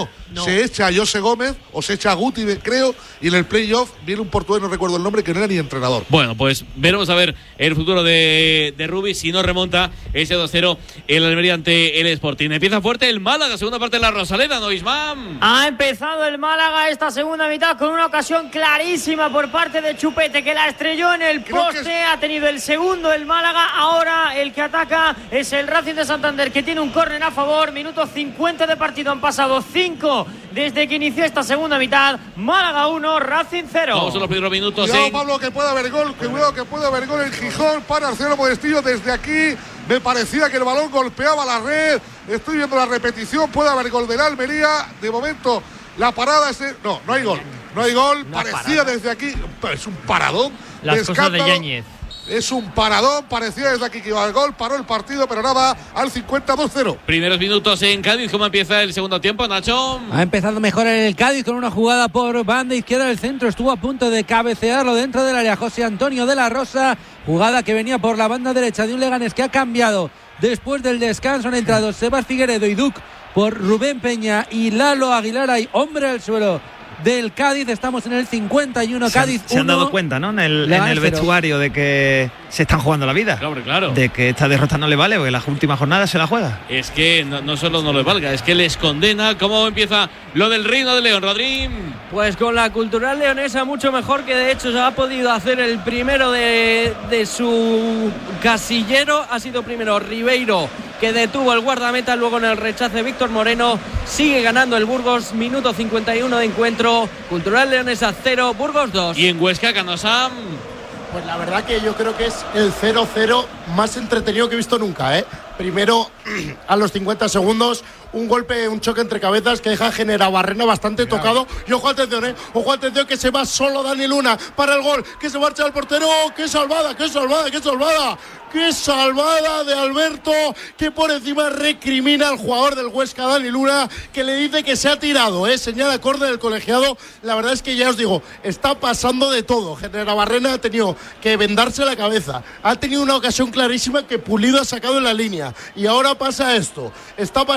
se echa a José Gómez o se echa a Guti, creo, y en el playoff viene un portugués, no recuerdo el nombre, que no era ni entrenador. Bueno, pues veremos a ver el futuro de Rubi si no remonta ese 2-0 el Almería ante el Sporting. Empieza fuerte el Málaga, segunda parte de la Rosaleda, ¿no, Ismael? Ha empezado el Málaga esta segunda mitad con una ocasión clarísima por parte de Chupete, que la estrelló en el poste. Ha tenido el segundo el Málaga. Ahora el que ataca es el Racing de Santander, que tiene un córner a favor. Minuto 50 de partido, han pasado 5 desde que inició esta segunda mitad. Málaga 1, Racing 0. Vamos a los primeros minutos. Cuidado, Pablo, que puede haber gol, cuidado que puede haber gol en Gijón para Arcelo Modestillo. Desde aquí me parecía que el balón golpeaba la red. Estoy viendo la repetición, puede haber gol del Almería. De momento la parada es no hay gol. No hay gol, parecía desde aquí, es un paradón. Las cosas de Yáñez. Es un paradón, parecía desde aquí que iba al gol, paró el partido, pero nada, al 50-2-0. Primeros minutos en Cádiz, ¿cómo empieza el segundo tiempo, Nacho? Ha empezado mejor en el Cádiz con una jugada por banda izquierda del centro, estuvo a punto de cabecearlo dentro del área José Antonio de la Rosa, jugada que venía por la banda derecha de un Leganés que ha cambiado después del descanso. Han entrado Sebas Figueredo y Duc por Rubén Peña y Lalo Aguilar. Hay hombre al suelo del Cádiz. Estamos en el 51, Cádiz 1. Se han dado cuenta, ¿no? En el vestuario de que se están jugando la vida. Claro. De que esta derrota no le vale, porque las últimas jornadas se la juega. Es que no solo no le valga, es que les condena. ¿Cómo empieza lo del Reino de León, Rodrín? Pues con la Cultural Leonesa mucho mejor, que de hecho se ha podido hacer el primero de su casillero. Ha sido primero Ribeiro, que detuvo el guardameta, luego en el rechace Víctor Moreno. Sigue ganando el Burgos, minuto 51 de encuentro. Cultural Leonesa 0, Burgos 2. Y en Huesca, Canosa. Pues la verdad que yo creo que es el 0-0 más entretenido que he visto nunca, ¿eh? Primero, a los 50 segundos, un golpe, un choque entre cabezas que deja a Generabarrena bastante tocado. Y ojo, atención, ojo, atención, que se va solo Dani Luna para el gol, que se marcha al portero. ¡Qué salvada, qué salvada, qué salvada! ¡Qué salvada de Alberto! Que por encima recrimina al jugador del Huesca, Dani Luna, que le dice que se ha tirado, señala córner del colegiado. La verdad es que ya os digo, está pasando de todo. Generabarrena ha tenido que vendarse la cabeza. Ha tenido una ocasión clarísima que Pulido ha sacado en la línea. Y ahora pasa esto. Está pasando de todo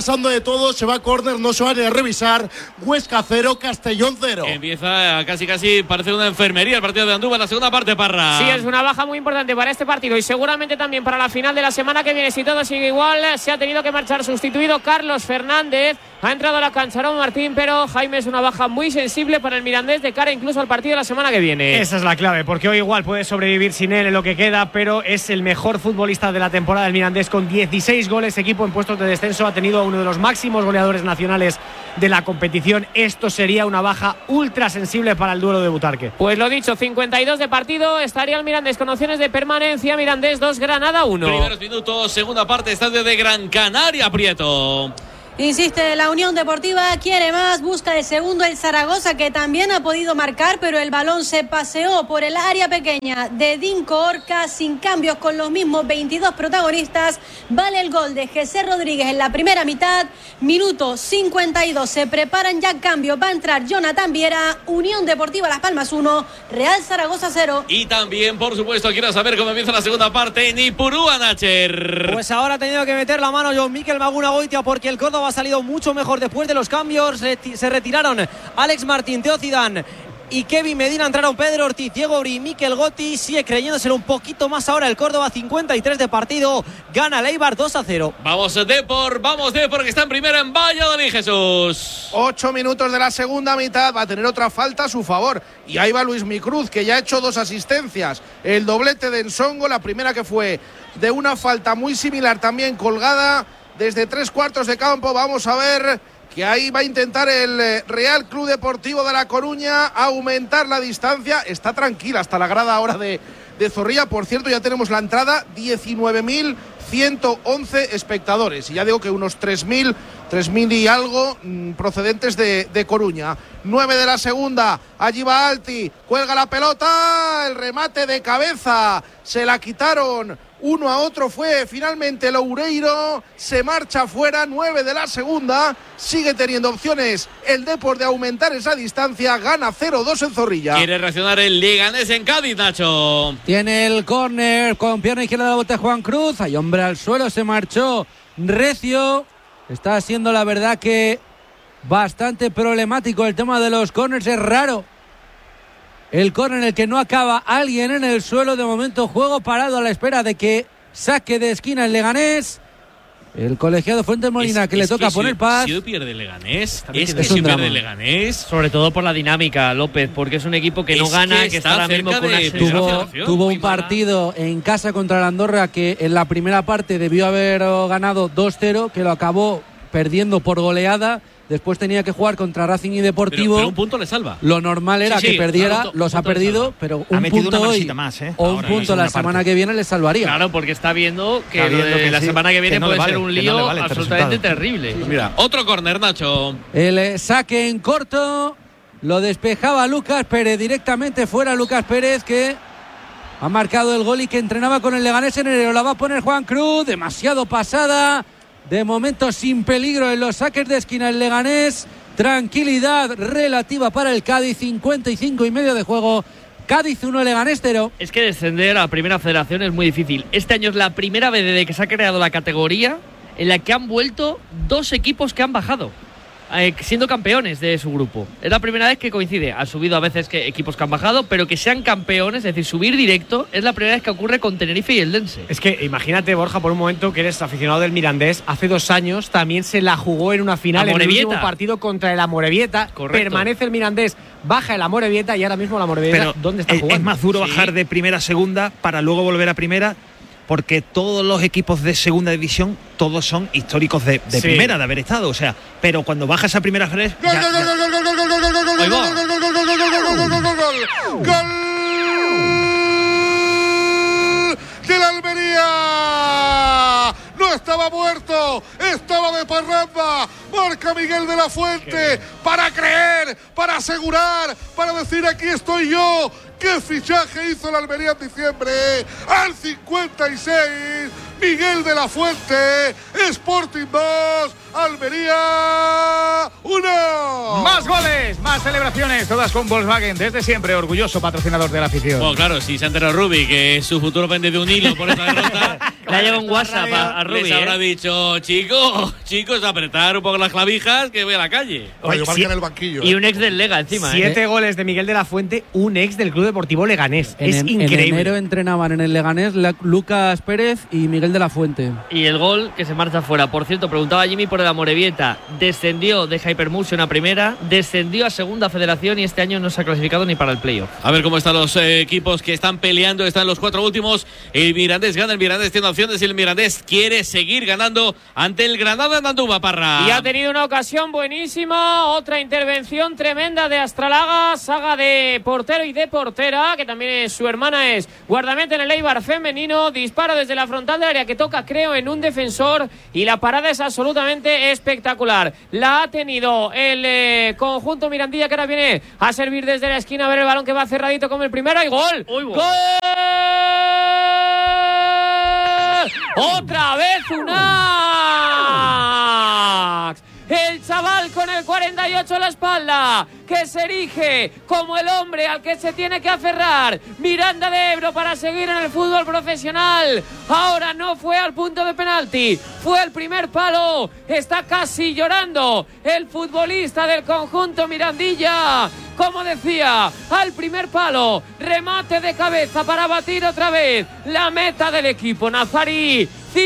todo, se va a córner, no se va a revisar. Huesca 0, Castellón 0. Empieza casi, parece una enfermería el partido de Andújar, la segunda parte, Parra. Sí, es una baja muy importante para este partido y seguramente también para la final de la semana que viene. Si todo sigue igual, se ha tenido que marchar sustituido Carlos Fernández. Ha entrado a la cancha Aaron Martín, pero Jaime, es una baja muy sensible para el Mirandés de cara incluso al partido de la semana que viene. Esa es la clave, porque hoy igual puede sobrevivir sin él en lo que queda, pero es el mejor futbolista de la temporada del Mirandés con 16 goles, equipo en puestos de descenso, ha tenido a uno de los máximos goleadores nacionales de la competición. Esto sería una baja ultra sensible para el duelo de Butarque. Pues lo dicho, 52 de partido, estaría el Mirandés con opciones de permanencia. Mirandés 2, Granada 1. Primeros minutos, segunda parte, estadio de Gran Canaria, Prieto. Insiste la Unión Deportiva, quiere más, busca el segundo el Zaragoza, que también ha podido marcar, pero el balón se paseó por el área pequeña de Dinko Orca, sin cambios, con los mismos 22 protagonistas. Vale el gol de José Rodríguez en la primera mitad, minuto 52, se preparan ya cambios, va a entrar Jonathan Viera. Unión Deportiva Las Palmas 1, Real Zaragoza 0. Y también, por supuesto, quiero saber cómo empieza la segunda parte en Ipurúa, Nacher. Pues ahora ha tenido que meter la mano John Mikel Maguna Goitia, porque el Córdoba ha salido mucho mejor después de los cambios. Se retiraron Alex Martín, Teo Zidane y Kevin Medina, entraron Pedro Ortiz, Diego Ori y Mikel Gotti. Sigue creyéndoselo un poquito más ahora el Córdoba, 53 de partido, gana el Eibar 2-0. Vamos Depor, que está en primera en Valladolid, Jesús. 8 minutos de la segunda mitad, va a tener otra falta a su favor. Y ahí va Luis Micruz, que ya ha hecho 2 asistencias. El doblete de Ensongo, la primera que fue de una falta muy similar, también colgada desde 3 cuartos de campo. Vamos a ver que ahí va a intentar el Real Club Deportivo de La Coruña aumentar la distancia. Está tranquila hasta la grada ahora de Zorrilla. Por cierto, ya tenemos la entrada, 19.111 espectadores. Y ya digo que unos 3.000 y algo procedentes de Coruña. 9 de la segunda, allí va Alti, cuelga la pelota, el remate de cabeza, se la quitaron uno a otro, fue finalmente Loureiro, se marcha fuera. 9 de la segunda, sigue teniendo opciones el Depor de aumentar esa distancia, gana 0-2 en Zorrilla. Quiere reaccionar el Leganés en Cádiz, Nacho. Tiene el córner con pierna izquierda de la vuelta Juan Cruz, hay hombre al suelo, se marchó recio. Está siendo la verdad que bastante problemático el tema de los córners, es raro el córner en el que no acaba alguien en el suelo. De momento juego parado a la espera de que saque de esquina el Leganés. El colegiado Fuentes Molina que le toca poner paz. Si pierde el Leganés, es un drama. El Leganés. Sobre todo por la dinámica, López, porque es un equipo que no gana, que está ahora mismo con una tuvo un partido en casa contra el Andorra que en la primera parte debió haber ganado 2-0, que lo acabó perdiendo por goleada. Después tenía que jugar contra Racing y Deportivo. Pero un punto le salva. Lo normal era que perdiera, claro, los ha perdido, pero un punto hoy más, o un punto la semana que viene le salvaría. Claro, porque está viendo que la semana que viene puede ser un lío absolutamente terrible. Mira, otro córner, Nacho. El saque en corto, lo despejaba Lucas Pérez, directamente fuera Lucas Pérez, que ha marcado el gol y que entrenaba con el Leganés en enero. La va a poner Juan Cruz, demasiado pasada. De momento sin peligro en los saques de esquina el Leganés. Tranquilidad relativa para el Cádiz, 55 y medio de juego. Cádiz 1, Leganés 0. Es que descender a Primera Federación es muy difícil. Este año es la primera vez desde que se ha creado la categoría en la que han vuelto 2 equipos que han bajado, siendo campeones de su grupo. Es la primera vez que coincide. Han subido a veces equipos que han bajado, pero que sean campeones, es decir, subir directo, es la primera vez que ocurre con Tenerife y el Dense. Es que imagínate, Borja, por un momento que eres aficionado del Mirandés. Hace 2 años también se la jugó en una final en el último partido contra el Amorebieta. Correcto. Permanece el Mirandés, baja el Amorebieta y ahora mismo el Amorebieta, ¿dónde está jugando? Es más duro bajar de primera a segunda para luego volver a primera, porque todos los equipos de segunda división, todos son históricos de primera, de haber estado, o sea, pero cuando bajas a primera vez de la Almería. No estaba muerto, estaba de parranda. Marca Miguel de la Fuente para creer, para asegurar, para decir aquí estoy yo. ¿Qué fichaje hizo la Almería en diciembre? Al 56, Miguel de la Fuente, Sporting 2, Almería 1. Más goles, más celebraciones, todas con Volkswagen, desde siempre orgulloso patrocinador de la afición. Bueno, claro, si se ha enterado Rubi que su futuro pende de un hilo por esta derrota, le ha llegado un WhatsApp a Rubi. Les habrá dicho, chicos, apretar un poco las clavijas que voy a la calle. Oye, en el banquillo. Y un ex del Lega encima. 7 goles de Miguel de la Fuente, un ex del Club Deportivo Leganés. Es increíble. En enero entrenaban en el Leganés Lucas Pérez y Miguel de la Fuente. Y el gol que se marcha fuera. Por cierto, preguntaba Jimmy por el Amorebieta. Descendió de Hypermotion a primera, descendió a segunda federación y este año no se ha clasificado ni para el playoff. A ver cómo están los equipos que están peleando. Están los 4 últimos. El Mirandés gana, el Mirandés tiene opciones y el Mirandés quiere seguir ganando ante el Granada de Andúba, Parra. Y ha tenido una ocasión buenísima, otra intervención tremenda de Astralaga, saga de portero y de portera, que también es su hermana, es guardameta en el Eibar femenino, disparo desde la frontal del área que toca, creo, en un defensor, y la parada es absolutamente espectacular. La ha tenido el conjunto Mirandilla, que ahora viene a servir desde la esquina, a ver el balón que va cerradito como el primero, y ¡gol! ¡Gol! ¡Otra vez Unax! El chaval con el 48 a la espalda, que se erige como el hombre al que se tiene que aferrar Miranda de Ebro para seguir en el fútbol profesional. Ahora no fue al punto de penalti, fue el primer palo. Está casi llorando el futbolista del conjunto Mirandilla. Como decía, al primer palo, remate de cabeza para batir otra vez la meta del equipo nazarí.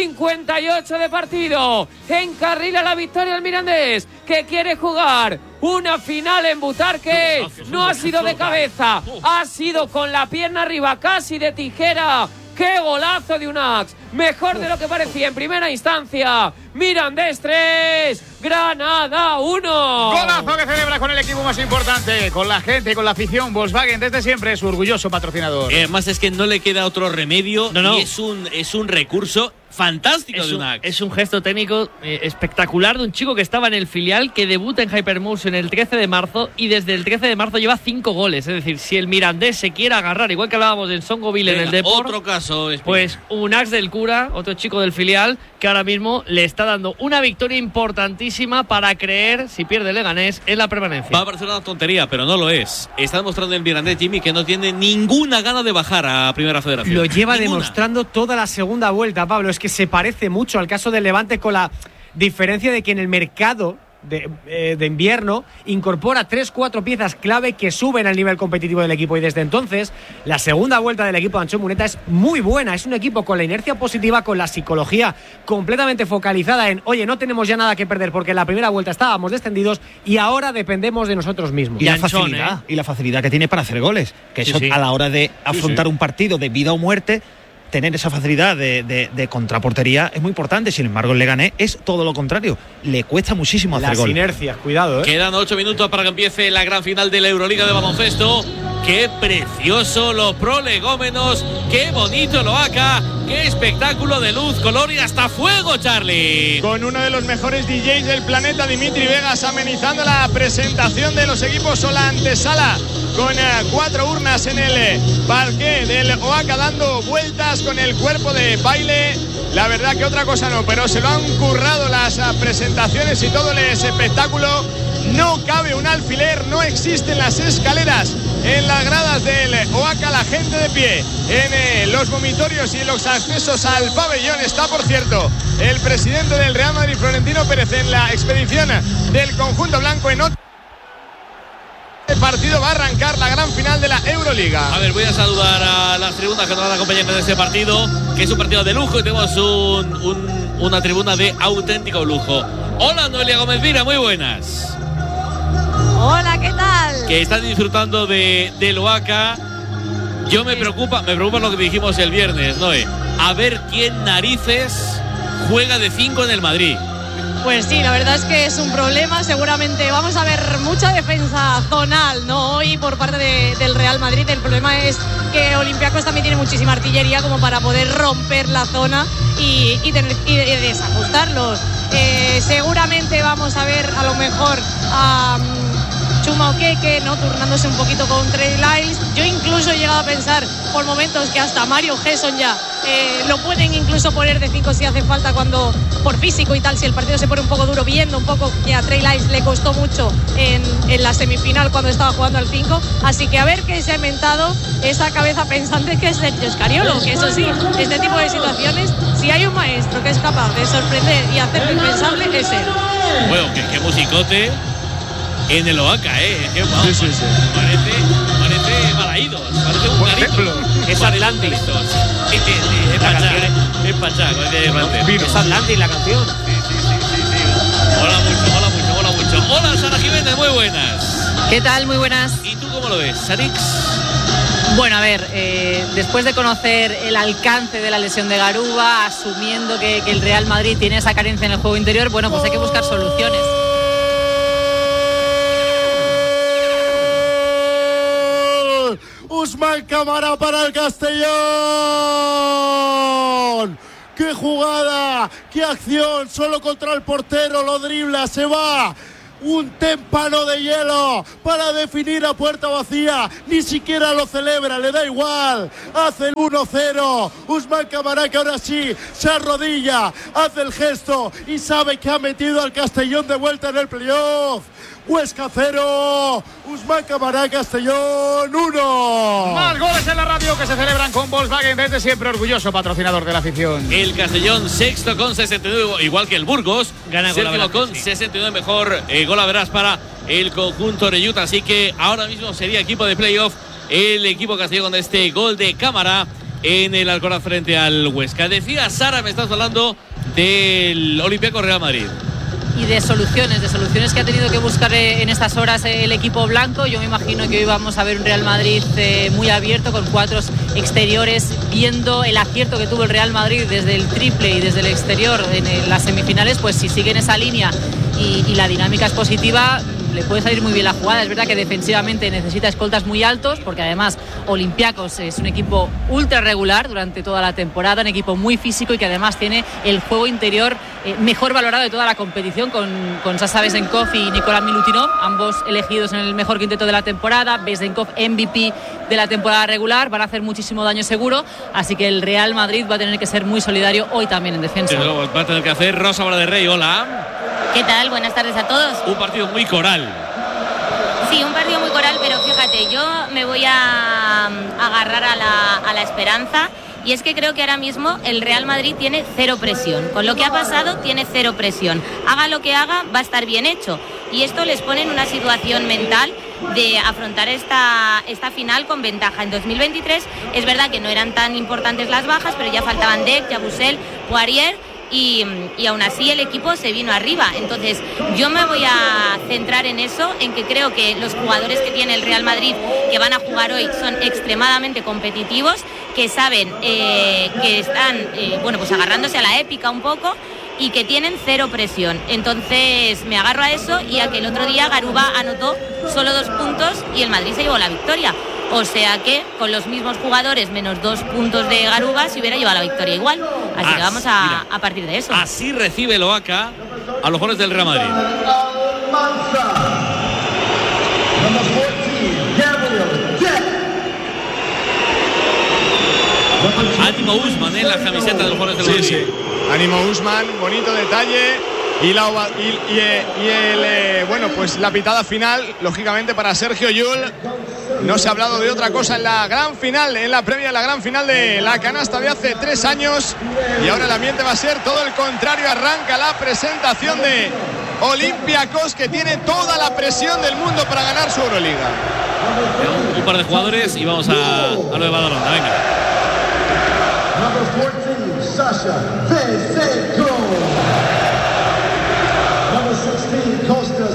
58 de partido, encarrila la victoria al Mirandés, que quiere jugar una final en Butarque. No ha sido de cabeza, ha sido con la pierna arriba, casi de tijera. ¡Qué golazo de Unax! Mejor de lo que parecía en primera instancia. Mirandés 3, Granada 1. Golazo que celebra con el equipo más importante, con la gente, con la afición. Volkswagen desde siempre, su orgulloso patrocinador. Además es que no le queda otro remedio. No. Y es un recurso fantástico de Unax. Es un gesto técnico espectacular de un chico que estaba en el filial, que debuta en Hypermotion el 13 de marzo y desde el 13 de marzo lleva 5 goles. Es decir, si el Mirandés se quiere agarrar, igual que hablábamos en Songoville en el Depor, otro caso, pues Unax del Cura, otro chico del filial, que ahora mismo le está dando una victoria importantísima para creer, si pierde Leganés, en la permanencia. Va a parecer una tontería, pero no lo es. Está demostrando el Mirandés, Jimmy, que no tiene ninguna gana de bajar a Primera Federación. Lo lleva demostrando toda la segunda vuelta, Pablo. Es que se parece mucho al caso del Levante, con la diferencia de que en el mercado de invierno incorpora 3-4 piezas clave que suben al nivel competitivo del equipo, y desde entonces la segunda vuelta del equipo de Ancho Muneta es muy buena. Es un equipo con la inercia positiva, con la psicología completamente focalizada en, oye, no tenemos ya nada que perder porque en la primera vuelta estábamos descendidos y ahora dependemos de nosotros mismos. Y la facilidad que tiene para hacer goles, que eso a la hora de afrontar un partido de vida o muerte, tener esa facilidad de contraportería es muy importante. Sin embargo, el Leganés es todo lo contrario. Le cuesta muchísimo hacer goles. Las inercias, cuidado. Quedan 8 minutos para que empiece la gran final de la Euroliga de baloncesto. ¡Qué precioso los prolegómenos! ¡Qué bonito el Oaca! ¡Qué espectáculo de luz, color y hasta fuego, Charlie! Con uno de los mejores DJs del planeta, Dimitri Vegas, amenizando la presentación de los equipos o la antesala, con 4 urnas en el parqué del Oaca, dando vueltas con el cuerpo de baile. La verdad que otra cosa no, pero se lo han currado las presentaciones y todo el espectáculo. No cabe un alfiler, no existen las escaleras en las gradas del Oaca, la gente de pie en los vomitorios y en los accesos al pabellón. Está, por cierto, el presidente del Real Madrid, Florentino Pérez, en la expedición del conjunto blanco. En otro partido va a arrancar la gran final de la Euroliga. A ver, voy a saludar a las tribunas que nos van a acompañar en este partido, que es un partido de lujo, y tenemos una tribuna de auténtico lujo. Hola, Noelia Gómez Vira, muy buenas. Hola, ¿qué tal? Que están disfrutando del Oaca. Yo me preocupa lo que dijimos el viernes, Noé. A ver quién narices juega de 5 en el Madrid. Pues sí, la verdad es que es un problema. Seguramente vamos a ver mucha defensa zonal, ¿no? Hoy por parte del Real Madrid. El problema es que Olympiacos también tiene muchísima artillería como para poder romper la zona y desajustarlos. Seguramente vamos a ver a lo mejor Chuma Okeke, ¿no? Turnándose un poquito con Trey Lyles. Yo incluso he llegado a pensar por momentos que hasta Mario Gesson ya lo pueden incluso poner de 5 si hace falta, cuando por físico y tal, si el partido se pone un poco duro, viendo un poco que a Trey Lyles le costó mucho en la semifinal cuando estaba jugando al 5. Así que a ver qué se ha inventado esa cabeza pensante que es Sergio Scariolo, que eso sí, este tipo de situaciones, si hay un maestro que es capaz de sorprender y hacer lo impensable, es él. Bueno, qué musicote en el Oaca, Sí. Parece Balaídos, parece un garito. Es Atlantis. Es Pachá, es Atlantis la canción. Mola mucho. Hola, Sara Jiménez, muy buenas. ¿Qué tal? Muy buenas. ¿Y tú cómo lo ves, Sarix? Bueno, a ver, después de conocer el alcance de la lesión de Garuba, asumiendo que el Real Madrid tiene esa carencia en el juego interior, bueno, pues hay que buscar soluciones. Usman Camara para el Castellón. ¡Qué jugada! ¡Qué acción! Solo contra el portero, lo dribla, se va. Un témpano de hielo para definir a puerta vacía. Ni siquiera lo celebra, le da igual. Hace el 1-0. Usman Camara, que ahora sí se arrodilla, hace el gesto y sabe que ha metido al Castellón de vuelta en el playoff. Huesca 0, Usman Camara, Castellón 1. Más goles en la radio que se celebran con Volkswagen, desde siempre orgulloso patrocinador de la afición. El Castellón sexto con 69, igual que el Burgos, gana séptimo con 69, mejor gol a verás para el conjunto de Utah. Así que ahora mismo sería equipo de playoff el equipo Castellón con este gol de Cámara en el Alcoraz frente al Huesca. Decía Sara, me estás hablando del Olympiacos Real Madrid. Y de soluciones que ha tenido que buscar en estas horas el equipo blanco. Yo me imagino que hoy vamos a ver un Real Madrid muy abierto, con 4 exteriores, viendo el acierto que tuvo el Real Madrid desde el triple y desde el exterior en las semifinales. Pues si sigue en esa línea y la dinámica es positiva, le puede salir muy bien la jugada. Es verdad que defensivamente necesita escoltas muy altos, porque además Olympiacos es un equipo ultra regular durante toda la temporada, un equipo muy físico y que además tiene el juego interior mejor valorado de toda la competición, con Sasha Vezenkov y Nikola Milutinov, ambos elegidos en el mejor quinteto de la temporada. Vezenkov MVP de la temporada regular, van a hacer muchísimo daño seguro, así que el Real Madrid va a tener que ser muy solidario hoy también en defensa. Va a tener que hacer Rosa Vara de Rey, hola. ¿Qué tal? Buenas tardes a todos. Un partido muy coral. Sí, un partido muy coral, pero fíjate, yo me voy a agarrar a la esperanza, y es que creo que ahora mismo el Real Madrid tiene 0 presión. Con lo que ha pasado, tiene 0 presión. Haga lo que haga, va a estar bien hecho. Y esto les pone en una situación mental de afrontar esta final con ventaja. En 2023 es verdad que no eran tan importantes las bajas, pero ya faltaban Dec, Yabusel, Poirier, y aún así el equipo se vino arriba. Entonces yo me voy a centrar en eso, en que creo que los jugadores que tiene el Real Madrid, que van a jugar hoy, son extremadamente competitivos, que saben que están pues agarrándose a la épica un poco, y que tienen 0 presión. Entonces me agarro a eso, y a que el otro día Garuba anotó solo 2 puntos y el Madrid se llevó la victoria. O sea que con los mismos jugadores, menos 2 puntos de Garuba, se hubiera llevado la victoria igual. Así que vamos a partir de eso. Así recibe el Oaca a los jugadores del Real Madrid. Ánimo Usman en la camiseta de los jugadores del Madrid. Sí. Ánimo Usman, bonito detalle. Pues la pitada final, lógicamente, para Sergio Llull. No se ha hablado de otra cosa en la gran final, en la previa de la gran final de la canasta de hace 3 años. Y ahora el ambiente va a ser todo el contrario. Arranca la presentación de Olympiacos, que tiene toda la presión del mundo para ganar su Euroliga. Un par de jugadores y vamos a lo de Badalona. Venga. Sasha Vezenkov. Number 16, Kostas.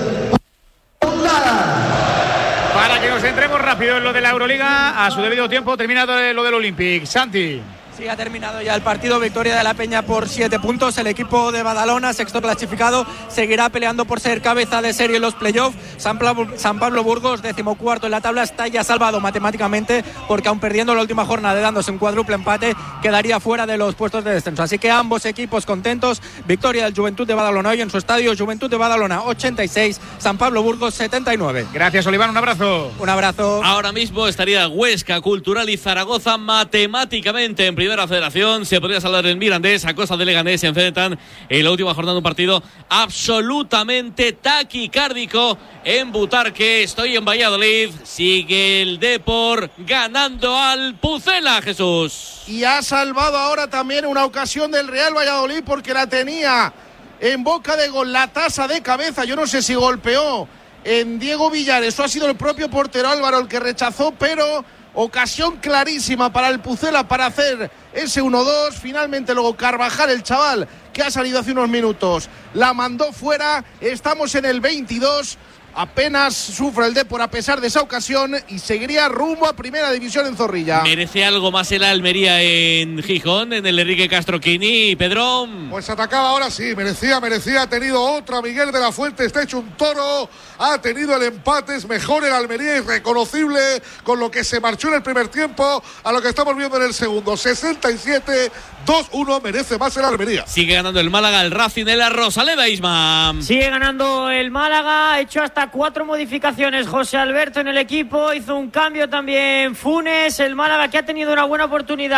Para que nos centremos rápido en lo de la Euroliga, a su debido tiempo termina lo del Olympic. Santi. Sí, ha terminado ya el partido, victoria de la Peña por 7 puntos. El equipo de Badalona, sexto clasificado, seguirá peleando por ser cabeza de serie en los playoffs. San Pablo Burgos, 14º en la tabla, está ya salvado matemáticamente, porque aun perdiendo la última jornada, dándose un cuádruple empate, quedaría fuera de los puestos de descenso. Así que ambos equipos contentos. Victoria del Juventud de Badalona hoy en su estadio. Juventud de Badalona 86, San Pablo Burgos 79. Gracias, Oliván, un abrazo. Un abrazo. Ahora mismo estaría Huesca, Cultural y Zaragoza matemáticamente en Primera Federación. Se podría salvar el Mirandés, a costa de Leganés. Se enfrentan en la última jornada un partido absolutamente taquicárdico en Butarque. Estoy en Valladolid. Sigue el Depor ganando al Pucela, Jesús. Y ha salvado ahora también una ocasión del Real Valladolid, porque la tenía en boca de gol, la tasa de cabeza. Yo no sé si golpeó en Diego Villares o ha sido el propio portero Álvaro el que rechazó, pero ocasión clarísima para el Pucela para hacer ese 1-2. Finalmente luego Carvajal, el chaval que ha salido hace unos minutos, la mandó fuera. Estamos en el 22. Apenas sufre el Depor a pesar de esa ocasión y seguiría rumbo a Primera División en Zorrilla. ¿Merece algo más el Almería en Gijón, en el Enrique Castroquini, Pedrón? Pues atacaba ahora sí, merecía. Ha tenido otra Miguel de la Fuente, está hecho un toro. Ha tenido el empate, es mejor el Almería, irreconocible con lo que se marchó en el primer tiempo a lo que estamos viendo en el segundo. 67-2-1, merece más el Almería. Sigue ganando el Málaga, el Racing de la Rosaleda, Isma. Sigue ganando el Málaga, ha hecho hasta 4 modificaciones José Alberto en el equipo, hizo un cambio también Funes. El Málaga, que ha tenido una buena oportunidad